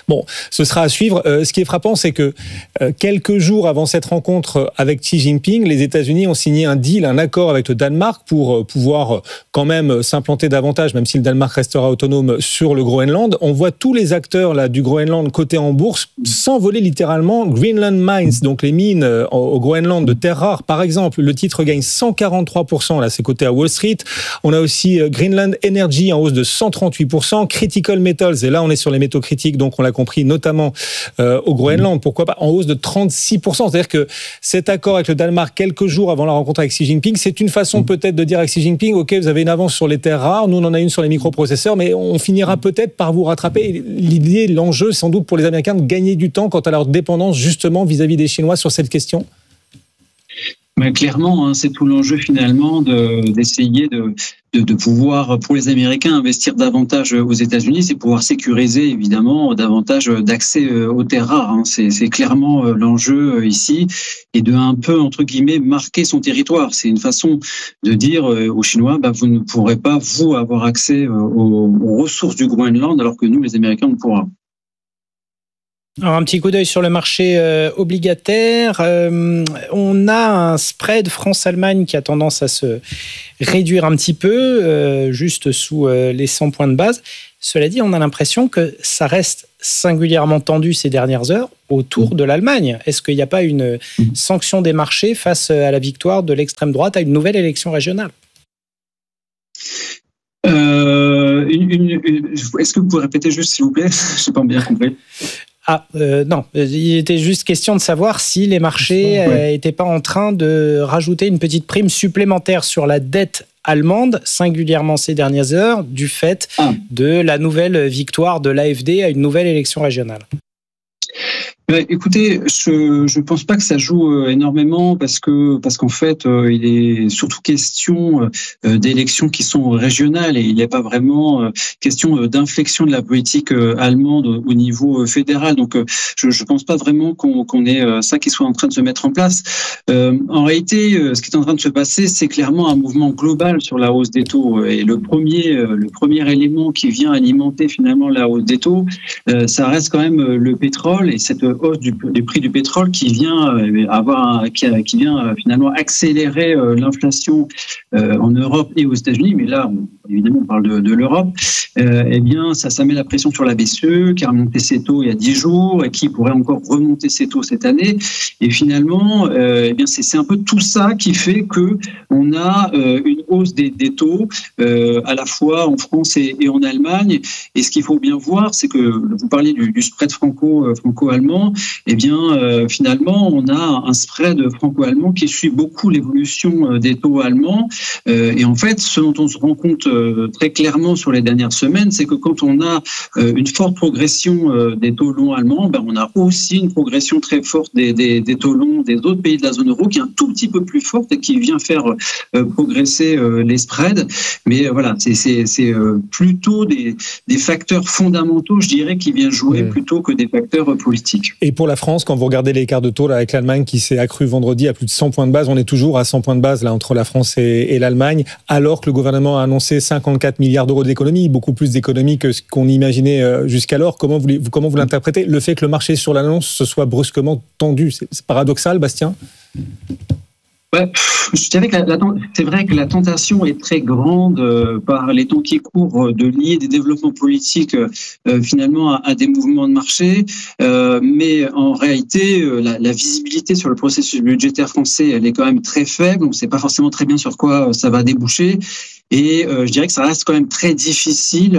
Bon, ce sera à suivre. Ce qui est frappant, c'est que quelques jours avant cette rencontre avec Xi Jinping, les États-Unis ont signé un accord avec le Danemark pour pouvoir quand même s'implanter davantage, même si le Danemark restera autonome sur le Groenland. On voit tous les acteurs là du Groenland cotés en bourse s'envoler littéralement. Greenland Mines, donc les mines au Groenland de terres rares, par exemple, le titre gagne 143%, là c'est coté à Wall Street. On a aussi Greenland Energy en hausse de 138%, Critical Metals, et là on est sur les métaux critiques, donc on l'a compris, notamment au Groenland, pourquoi pas, en hausse de 36%. C'est-à-dire que cet accord avec le Danemark, quelques jours avant la rencontre avec Xi Jinping, c'est une façon peut-être de dire à Xi Jinping, ok, vous avez une avance sur les terres rares, nous on en a une sur les microprocesseurs, mais on finira peut-être par vous rattraper. L'idée, l'enjeu, sans doute pour les Américains, de gagner du temps quant à leur dépendance justement vis-à-vis des Chinois sur cette question. Mais clairement, c'est tout l'enjeu finalement d'essayer de pouvoir, pour les Américains, investir davantage aux États-Unis, c'est pouvoir sécuriser évidemment davantage d'accès aux terres rares. C'est clairement l'enjeu ici, et de un peu, entre guillemets, marquer son territoire. C'est une façon de dire aux Chinois, vous ne pourrez pas, vous, avoir accès aux ressources du Groenland, alors que nous, les Américains, on pourra. Alors, un petit coup d'œil sur le marché obligataire. On a un spread France-Allemagne qui a tendance à se réduire un petit peu, juste sous les 100 points de base. Cela dit, on a l'impression que ça reste singulièrement tendu ces dernières heures autour de l'Allemagne. Est-ce qu'il n'y a pas une sanction des marchés face à la victoire de l'extrême droite à une nouvelle élection régionale ? Est-ce que vous pouvez répéter juste, s'il vous plaît ? Je n'ai pas bien compris. Non, il était juste question de savoir si les marchés n'étaient pas en train de rajouter une petite prime supplémentaire sur la dette allemande, singulièrement ces dernières heures, du fait de la nouvelle victoire de l'AfD à une nouvelle élection régionale. Écoutez, je pense pas que ça joue énormément parce qu'en fait, il est surtout question d'élections qui sont régionales et il n'y a pas vraiment question d'inflexion de la politique allemande au niveau fédéral. Donc, je pense pas vraiment qu'on ait ça qui soit en train de se mettre en place. En réalité, ce qui est en train de se passer, c'est clairement un mouvement global sur la hausse des taux. Et le premier élément qui vient alimenter finalement la hausse des taux, ça reste quand même le pétrole et cette hausse du prix du pétrole qui vient finalement accélérer l'inflation en Europe et aux États-Unis, mais là évidemment on parle de l'Europe. Eh bien ça met la pression sur la BCE qui a remonté ses taux il y a 10 jours et qui pourrait encore remonter ses taux cette année, et finalement eh bien c'est un peu tout ça qui fait que on a une hausse des taux à la fois en France et en Allemagne. Et ce qu'il faut bien voir, c'est que vous parliez du spread franco-allemand. Eh bien, finalement, on a un spread franco-allemand qui suit beaucoup l'évolution des taux allemands. Et en fait, ce dont on se rend compte très clairement sur les dernières semaines, c'est que quand on a une forte progression des taux longs allemands, on a aussi une progression très forte des taux longs des autres pays de la zone euro qui est un tout petit peu plus forte et qui vient faire progresser les spreads. Mais voilà, c'est plutôt des facteurs fondamentaux, je dirais, qui viennent jouer plutôt que des facteurs politiques. Et pour la France, quand vous regardez l'écart de taux là, avec l'Allemagne qui s'est accru vendredi à plus de 100 points de base, on est toujours à 100 points de base là, entre la France et l'Allemagne, alors que le gouvernement a annoncé 54 milliards d'euros d'économies, beaucoup plus d'économies que ce qu'on imaginait jusqu'alors. Comment vous l'interprétez, le fait que le marché sur l'annonce se soit brusquement tendu? C'est paradoxal, Bastien? Ouais, je dirais que c'est vrai que la tentation est très grande par les temps qui courent de lier des développements politiques finalement à des mouvements de marché, mais en réalité la visibilité sur le processus budgétaire français, elle est quand même très faible. On ne sait pas forcément très bien sur quoi ça va déboucher. Et je dirais que ça reste quand même très difficile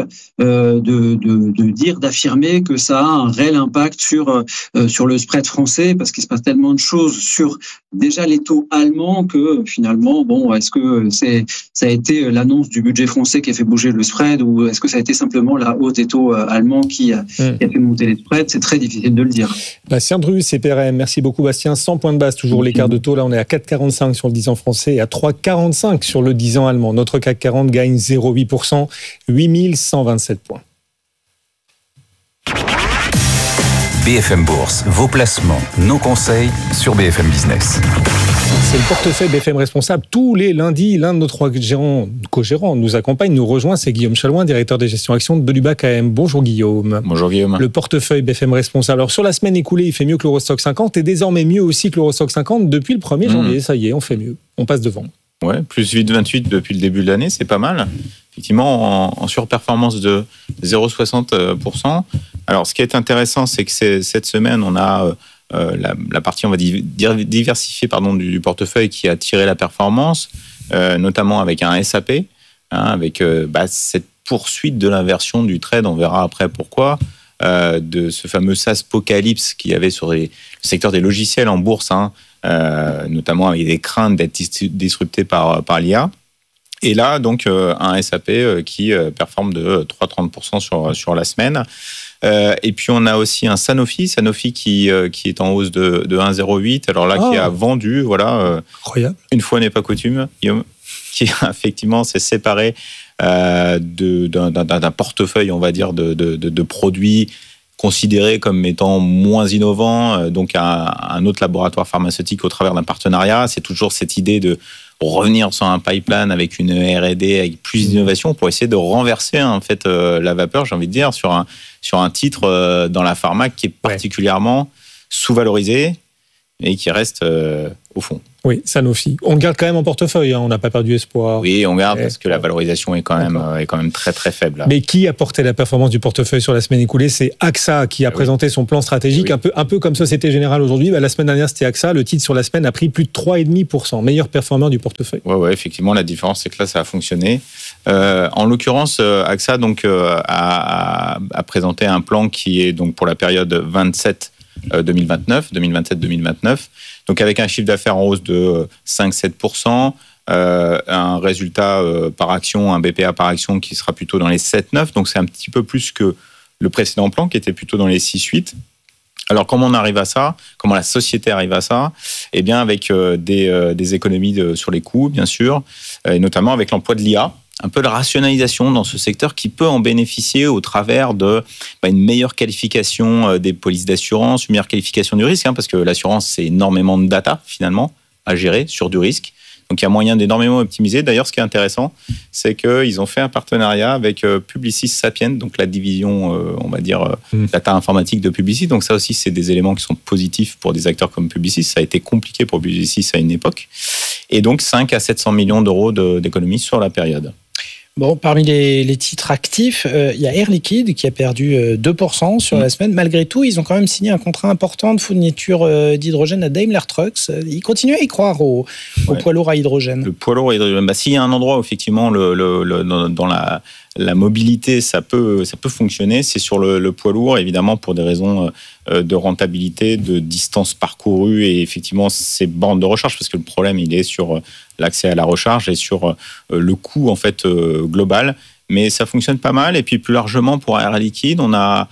d'affirmer que ça a un réel impact sur le spread français, parce qu'il se passe tellement de choses sur déjà les taux allemands que finalement, est-ce que ça a été l'annonce du budget français qui a fait bouger le spread, ou est-ce que ça a été simplement la hausse des taux allemands qui a fait monter les spreads? C'est très difficile de le dire. Bastien Drus, CPRM, merci beaucoup Bastien. 100 points de base, toujours l'écart de taux. Là, on est à 4,45 sur le 10 ans français et à 3,45 sur le 10 ans allemand. Notre CAC 40 gagne 0,8%, 8127 points. BFM Bourse, vos placements, nos conseils sur BFM Business. C'est le portefeuille BFM Responsable. Tous les lundis, l'un de nos 3 co-gérants nous accompagne, nous rejoint. C'est Guillaume Chalouin, directeur des gestions actions de Lubac AM. Bonjour Guillaume. Bonjour Guillaume. Le portefeuille BFM Responsable. Alors sur la semaine écoulée, il fait mieux que l'Eurostoxx 50 et désormais mieux aussi que l'Eurostoxx 50 depuis le 1er janvier. Ça y est, on fait mieux. On passe devant. Ouais, plus 8,28 depuis le début de l'année, c'est pas mal. Effectivement, en surperformance de 0,60%. Alors, ce qui est intéressant, c'est que cette semaine, on a la partie, on va dire, diversifiée du portefeuille qui a tiré la performance, notamment avec un SAP, avec cette poursuite de l'inversion du trade, on verra après pourquoi, de ce fameux SaaSpocalypse qu'il y avait sur le secteur des logiciels en bourse, notamment avec des craintes d'être disruptés par l'IA. Et là, donc, un SAP qui performe de 3,30% sur la semaine. Et puis, on a aussi un Sanofi qui est en hausse de 1,08. Alors là, qui a vendu, incroyable. Une fois n'est pas coutume, Guillaume, qui effectivement s'est séparé d'un portefeuille, on va dire, de produits considérés comme étant moins innovants, donc à un autre laboratoire pharmaceutique au travers d'un partenariat. C'est toujours cette idée de revenir sur un pipeline avec une R&D, avec plus d'innovation pour essayer de renverser en fait la vapeur, j'ai envie de dire, sur un titre dans la pharma qui est particulièrement sous-valorisé et qui reste au fond. Oui, Sanofi. On garde quand même en portefeuille, on n'a pas perdu espoir. Oui, on garde parce que la valorisation est quand même très très faible. Mais qui a porté la performance du portefeuille sur la semaine écoulée? C'est AXA qui a présenté son plan stratégique, un peu comme Société Générale aujourd'hui. La semaine dernière, c'était AXA. Le titre sur la semaine a pris plus de 3,5%. Meilleur performeur du portefeuille. Oui, effectivement, la différence, c'est que là, ça a fonctionné. En l'occurrence, AXA a présenté un plan qui est donc pour la période 2027-2029, donc avec un chiffre d'affaires en hausse de 5-7%, un résultat par action, un BPA par action qui sera plutôt dans les 7-9, donc c'est un petit peu plus que le précédent plan qui était plutôt dans les 6-8. Alors comment on arrive à ça? Comment la société arrive à ça? Eh bien avec des économies sur les coûts, bien sûr, et notamment avec l'emploi de l'IA. Un peu de rationalisation dans ce secteur qui peut en bénéficier au travers de une meilleure qualification des polices d'assurance, une meilleure qualification du risque, parce que l'assurance, c'est énormément de data, finalement, à gérer sur du risque. Donc, il y a moyen d'énormément optimiser. D'ailleurs, ce qui est intéressant, c'est qu'ils ont fait un partenariat avec Publicis Sapient, donc la division, on va dire, data informatique de Publicis. Donc, ça aussi, c'est des éléments qui sont positifs pour des acteurs comme Publicis. Ça a été compliqué pour Publicis à une époque. Et donc, 5 à 700 millions d'euros d'économies sur la période. Bon, parmi les titres actifs, il y a Air Liquide qui a perdu 2% sur la semaine. Malgré tout, ils ont quand même signé un contrat important de fourniture d'hydrogène à Daimler Trucks. Ils continuent à y croire au poids lourd à hydrogène. Le poids lourd à hydrogène, s'il y a un endroit où effectivement dans la mobilité, ça peut fonctionner, c'est sur le poids lourd, évidemment pour des raisons de rentabilité, de distance parcourue et effectivement ces bornes de recharge, parce que le problème il est sur l'accès à la recharge et sur le coût en fait global, mais ça fonctionne pas mal. Et puis plus largement pour Air Liquide, on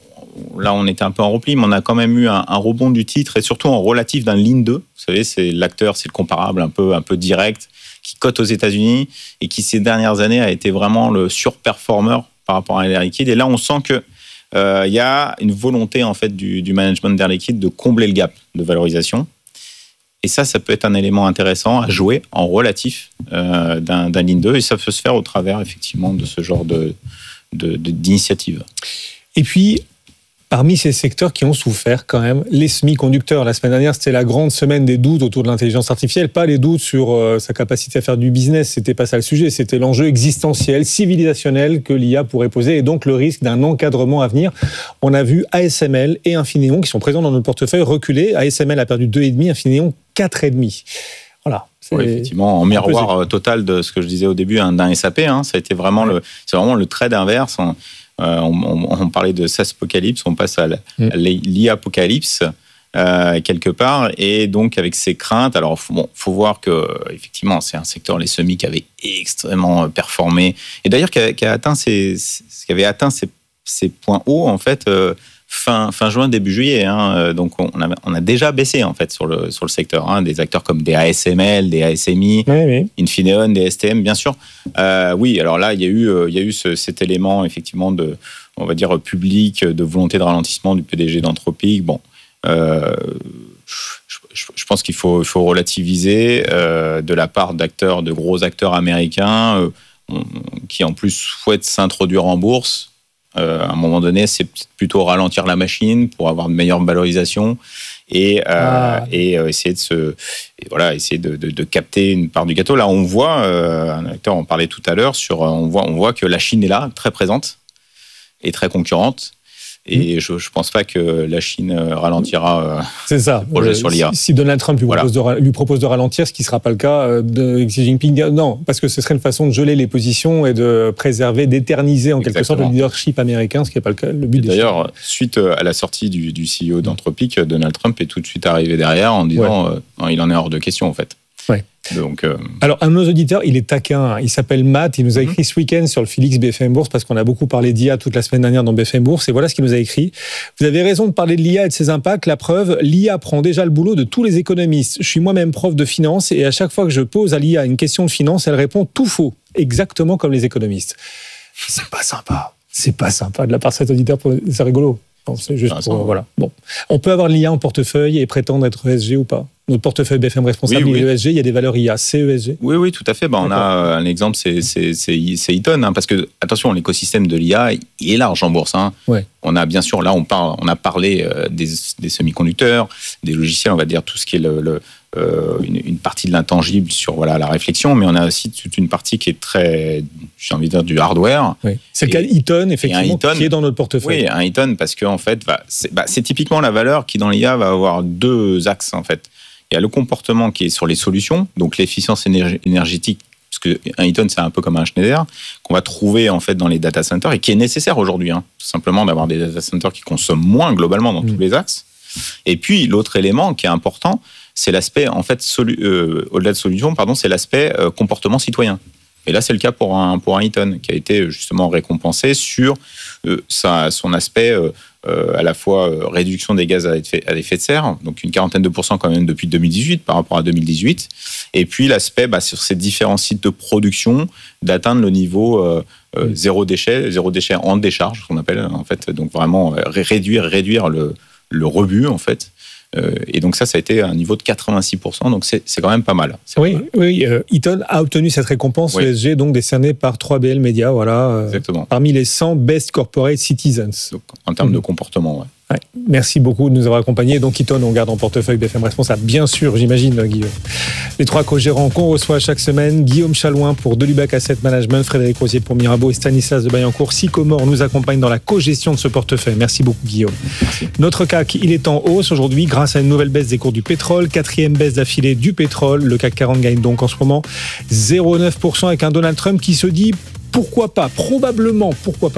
était un peu en repli, mais on a quand même eu un rebond du titre et surtout en relatif d'un Lean 2. Vous savez, c'est l'acteur, c'est le comparable un peu direct qui cote aux États-Unis et qui ces dernières années a été vraiment le surperformeur par rapport à Air Liquide. Et là, on sent que il y a une volonté en fait du management d'Air Liquide de combler le gap de valorisation. Et ça peut être un élément intéressant à jouer en relatif d'un Lean 2. Et ça peut se faire au travers, effectivement, de ce genre d'initiative. Et puis, parmi ces secteurs qui ont souffert quand même, les semi-conducteurs. La semaine dernière, c'était la grande semaine des doutes autour de l'intelligence artificielle. Pas les doutes sur sa capacité à faire du business, c'était pas ça le sujet. C'était l'enjeu existentiel, civilisationnel que l'IA pourrait poser et donc le risque d'un encadrement à venir. On a vu ASML et Infineon qui sont présents dans notre portefeuille reculer. ASML a perdu 2,5, Infineon 4,5. Voilà. Oui, effectivement, en miroir total de ce que je disais au début d'un SAP. Ça a été vraiment c'est vraiment le trade inverse. On parlait de SaaSpocalypse, on passe à l'IApocalypse quelque part, et donc avec ces craintes. Alors, faut voir que effectivement, c'est un secteur, les semis, qui avait extrêmement performé, et d'ailleurs qui avait atteint ses points hauts en fait fin juin, début juillet. Donc on a déjà baissé en fait sur le secteur. Des acteurs comme des ASML, des ASMI, Infineon, des STM, bien sûr. Oui, alors là il y a eu cet élément effectivement de, on va dire, public, de volonté de ralentissement du PDG d'Anthropic. Bon, je pense qu'il faut relativiser de la part de gros acteurs américains qui en plus souhaitent s'introduire en bourse. À un moment donné, c'est plutôt ralentir la machine pour avoir de meilleures valorisations et essayer de capter une part du gâteau. Là, on voit, un acteur en parlait tout à l'heure, on voit que la Chine est là, très présente et très concurrente. Et je ne pense pas que la Chine ralentira c'est ça. Le projet sur l'IA. Si Donald Trump lui propose de ralentir, ce qui ne sera pas le cas de Xi Jinping, non, parce que ce serait une façon de geler les positions et de préserver, d'éterniser en quelque sorte le leadership américain, ce qui n'est pas le but des Chinois. D'ailleurs, suite à la sortie du CEO d'Anthropic, Donald Trump est tout de suite arrivé derrière en disant non, il en est hors de question en fait. Ouais. Donc, Alors, un de nos auditeurs, il est taquin, il s'appelle Matt, il nous a écrit ce week-end sur le Félix BFM Bourse, parce qu'on a beaucoup parlé d'IA toute la semaine dernière dans BFM Bourse, et voilà ce qu'il nous a écrit. Vous avez raison de parler de l'IA et de ses impacts, la preuve, l'IA prend déjà le boulot de tous les économistes. Je suis moi-même prof de finance, et à chaque fois que je pose à l'IA une question de finance, elle répond tout faux, exactement comme les économistes. C'est pas sympa de la part de cet auditeur, c'est rigolo. Non, c'est juste voilà. Bon. On peut avoir l'IA en portefeuille et prétendre être ESG ou pas. Notre portefeuille BFM responsable, il est ESG, il y a des valeurs IA, c'est ESG. Oui, tout à fait. On a un exemple, c'est Eaton, parce que, attention, l'écosystème de l'IA, il est large en bourse. Ouais. On a bien sûr, là, on a parlé des semi-conducteurs, des logiciels, on va dire tout ce qui est une partie de l'intangible sur la réflexion, mais on a aussi toute une partie qui est très, j'ai envie de dire, du hardware. Oui. C'est le cas d'Eaton, effectivement, qui est dans notre portefeuille. Oui, un Eaton, parce qu'en fait, c'est typiquement la valeur qui, dans l'IA, va avoir deux axes, en fait. Il y a le comportement qui est sur les solutions, donc l'efficience énergétique, parce qu'un Eaton, c'est un peu comme un Schneider, qu'on va trouver en fait dans les data centers et qui est nécessaire aujourd'hui, tout simplement d'avoir des data centers qui consomment moins globalement dans tous les axes. Et puis, l'autre élément qui est important, c'est l'aspect, en fait, au-delà de solution, c'est l'aspect comportement citoyen. Et là, c'est le cas pour un Eaton, qui a été justement récompensé sur son aspect à la fois réduction des gaz à effet de serre, donc une quarantaine de % quand même depuis 2018 par rapport à 2018, et puis l'aspect sur ces différents sites de production d'atteindre le niveau zéro déchet en décharge, ce qu'on appelle en fait, donc vraiment réduire le rebut en fait. Et donc ça a été un niveau de 86%, donc c'est quand même pas mal. Oui, Eaton a obtenu cette récompense ESG, donc décernée par 3BL Media, exactement. Parmi les 100 Best Corporate Citizens. Donc, en termes de comportement, Ouais. Merci beaucoup de nous avoir accompagnés. Donc Eaton, on garde en portefeuille BFM Responsable, bien sûr, j'imagine, Guillaume. Les trois co-gérants qu'on reçoit chaque semaine, Guillaume Chalouin pour Delubac Asset Management, Frédéric Rosier pour Mirabeau et Stanislas de Bayancourt. Sycomore nous accompagne dans la co-gestion de ce portefeuille. Merci beaucoup, Guillaume. Merci. Notre CAC, il est en hausse aujourd'hui grâce à une nouvelle baisse des cours du pétrole, 4e baisse d'affilée du pétrole. Le CAC 40 gagne donc en ce moment 0,9% avec un Donald Trump qui se dit probablement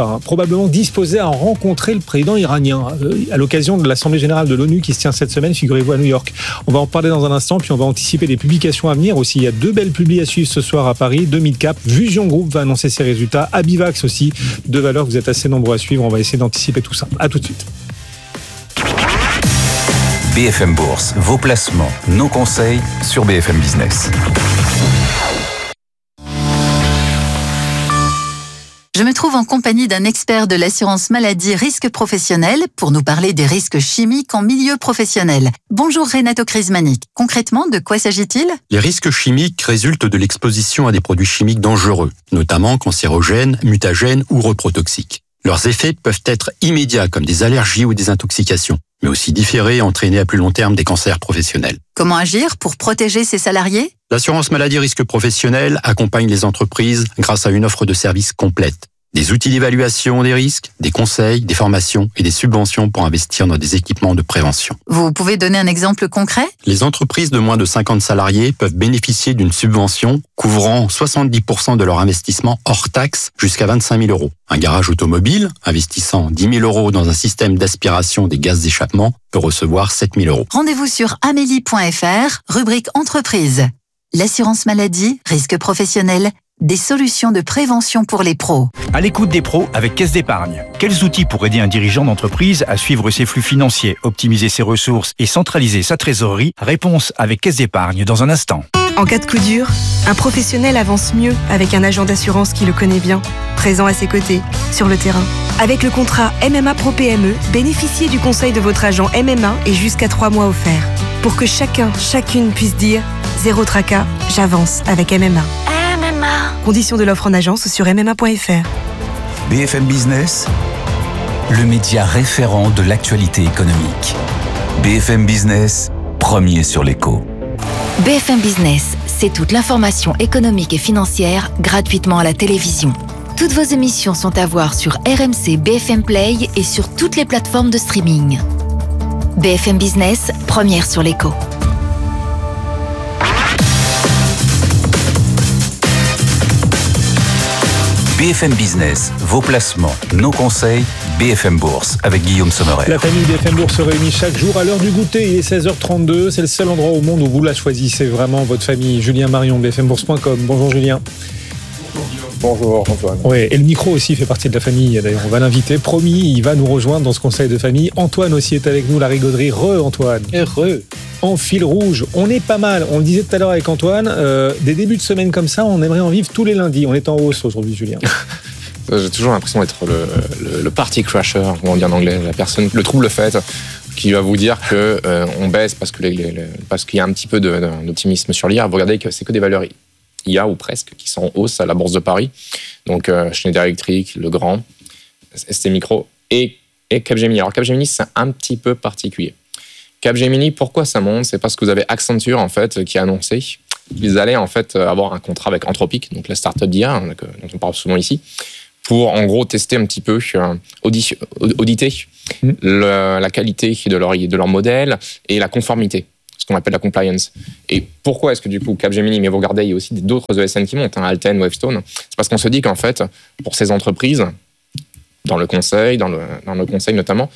disposé à rencontrer le président iranien à l'occasion de l'Assemblée générale de l'ONU qui se tient cette semaine, figurez-vous, à New York. On va en parler dans un instant, puis on va anticiper des publications à venir aussi. Il y a 2 belles publi à suivre ce soir à Paris, 2000 Cap, Fusion Group va annoncer ses résultats, Abivax aussi, 2 valeurs que vous êtes assez nombreux à suivre, on va essayer d'anticiper tout ça. À tout de suite. BFM Bourse, vos placements, nos conseils sur BFM Business. Je me trouve en compagnie d'un expert de l'assurance maladie risque professionnel pour nous parler des risques chimiques en milieu professionnel. Bonjour Renato Crismanic. Concrètement, de quoi s'agit-il ? Les risques chimiques résultent de l'exposition à des produits chimiques dangereux, notamment cancérogènes, mutagènes ou reprotoxiques. Leurs effets peuvent être immédiats comme des allergies ou des intoxications, mais aussi différés et entraîner à plus long terme des cancers professionnels. Comment agir pour protéger ses salariés ? L'assurance maladie risque professionnel accompagne les entreprises grâce à une offre de services complète. Des outils d'évaluation des risques, des conseils, des formations et des subventions pour investir dans des équipements de prévention. Vous pouvez donner un exemple concret ? Les entreprises de moins de 50 salariés peuvent bénéficier d'une subvention couvrant 70% de leur investissement hors taxe jusqu'à 25 000 €. Un garage automobile investissant 10 000 € dans un système d'aspiration des gaz d'échappement peut recevoir 7 000 €. Rendez-vous sur amélie.fr, rubrique entreprise. L'assurance maladie, risque professionnel, des solutions de prévention pour les pros. À l'écoute des pros avec Caisse d'Épargne. Quels outils pour aider un dirigeant d'entreprise à suivre ses flux financiers, optimiser ses ressources et centraliser sa trésorerie ? Réponse avec Caisse d'Épargne dans un instant. En cas de coup dur, un professionnel avance mieux avec un agent d'assurance qui le connaît bien, présent à ses côtés, sur le terrain. Avec le contrat MMA Pro PME, bénéficiez du conseil de votre agent MMA et jusqu'à 3 mois offerts. pour que chacune puisse dire zéro tracas, j'avance avec MMA. Conditions de l'offre en agence sur MMA.fr. BFM Business, le média référent de l'actualité économique. BFM Business, premier sur l'écho. BFM Business, c'est toute l'information économique et financière gratuitement à la télévision. Toutes vos émissions sont à voir sur RMC BFM Play et sur toutes les plateformes de streaming. BFM Business, première sur l'écho. BFM Business, vos placements, nos conseils, BFM Bourse, avec Guillaume Sommerel. La famille BFM Bourse se réunit chaque jour à l'heure du goûter. Il est 16h32. C'est le seul endroit au monde où vous la choisissez vraiment, votre famille. Julien Marion, bfmbourse.com. Bonjour Julien. Bonjour Antoine. Oui, et le micro aussi fait partie de la famille. D'ailleurs, on va l'inviter. Promis, il va nous rejoindre dans ce conseil de famille. Antoine aussi est avec nous, la rigoderie. Antoine. En fil rouge. On est pas mal. On le disait tout à l'heure avec Antoine. Des débuts de semaine comme ça, on aimerait en vivre tous les lundis. On est en hausse aujourd'hui, Julien. J'ai toujours l'impression d'être le party crasher, comme on dit en anglais, la personne, le trouble-fête, qui va vous dire que on baisse parce qu'il y a un petit peu d'optimisme sur l'IA. Vous regardez que c'est que des valeurs IA ou presque qui sont en hausse à la Bourse de Paris. Donc Schneider Electric, Legrand, ST Micro et Capgemini. Alors Capgemini, c'est un petit peu particulier. Capgemini, pourquoi ça monte? C'est parce que vous avez Accenture en fait qui a annoncé qu'ils allaient en fait avoir un contrat avec Anthropic, donc la startup d'IA dont on parle souvent ici, pour en gros tester un petit peu, auditer la qualité de leur modèle et la conformité, ce qu'on appelle la compliance. Et pourquoi est-ce que du coup Capgemini, mais vous regardez, il y a aussi d'autres ESN qui montent, Alten, Wavestone, c'est parce qu'on se dit qu'en fait, pour ces entreprises, dans le conseil notamment,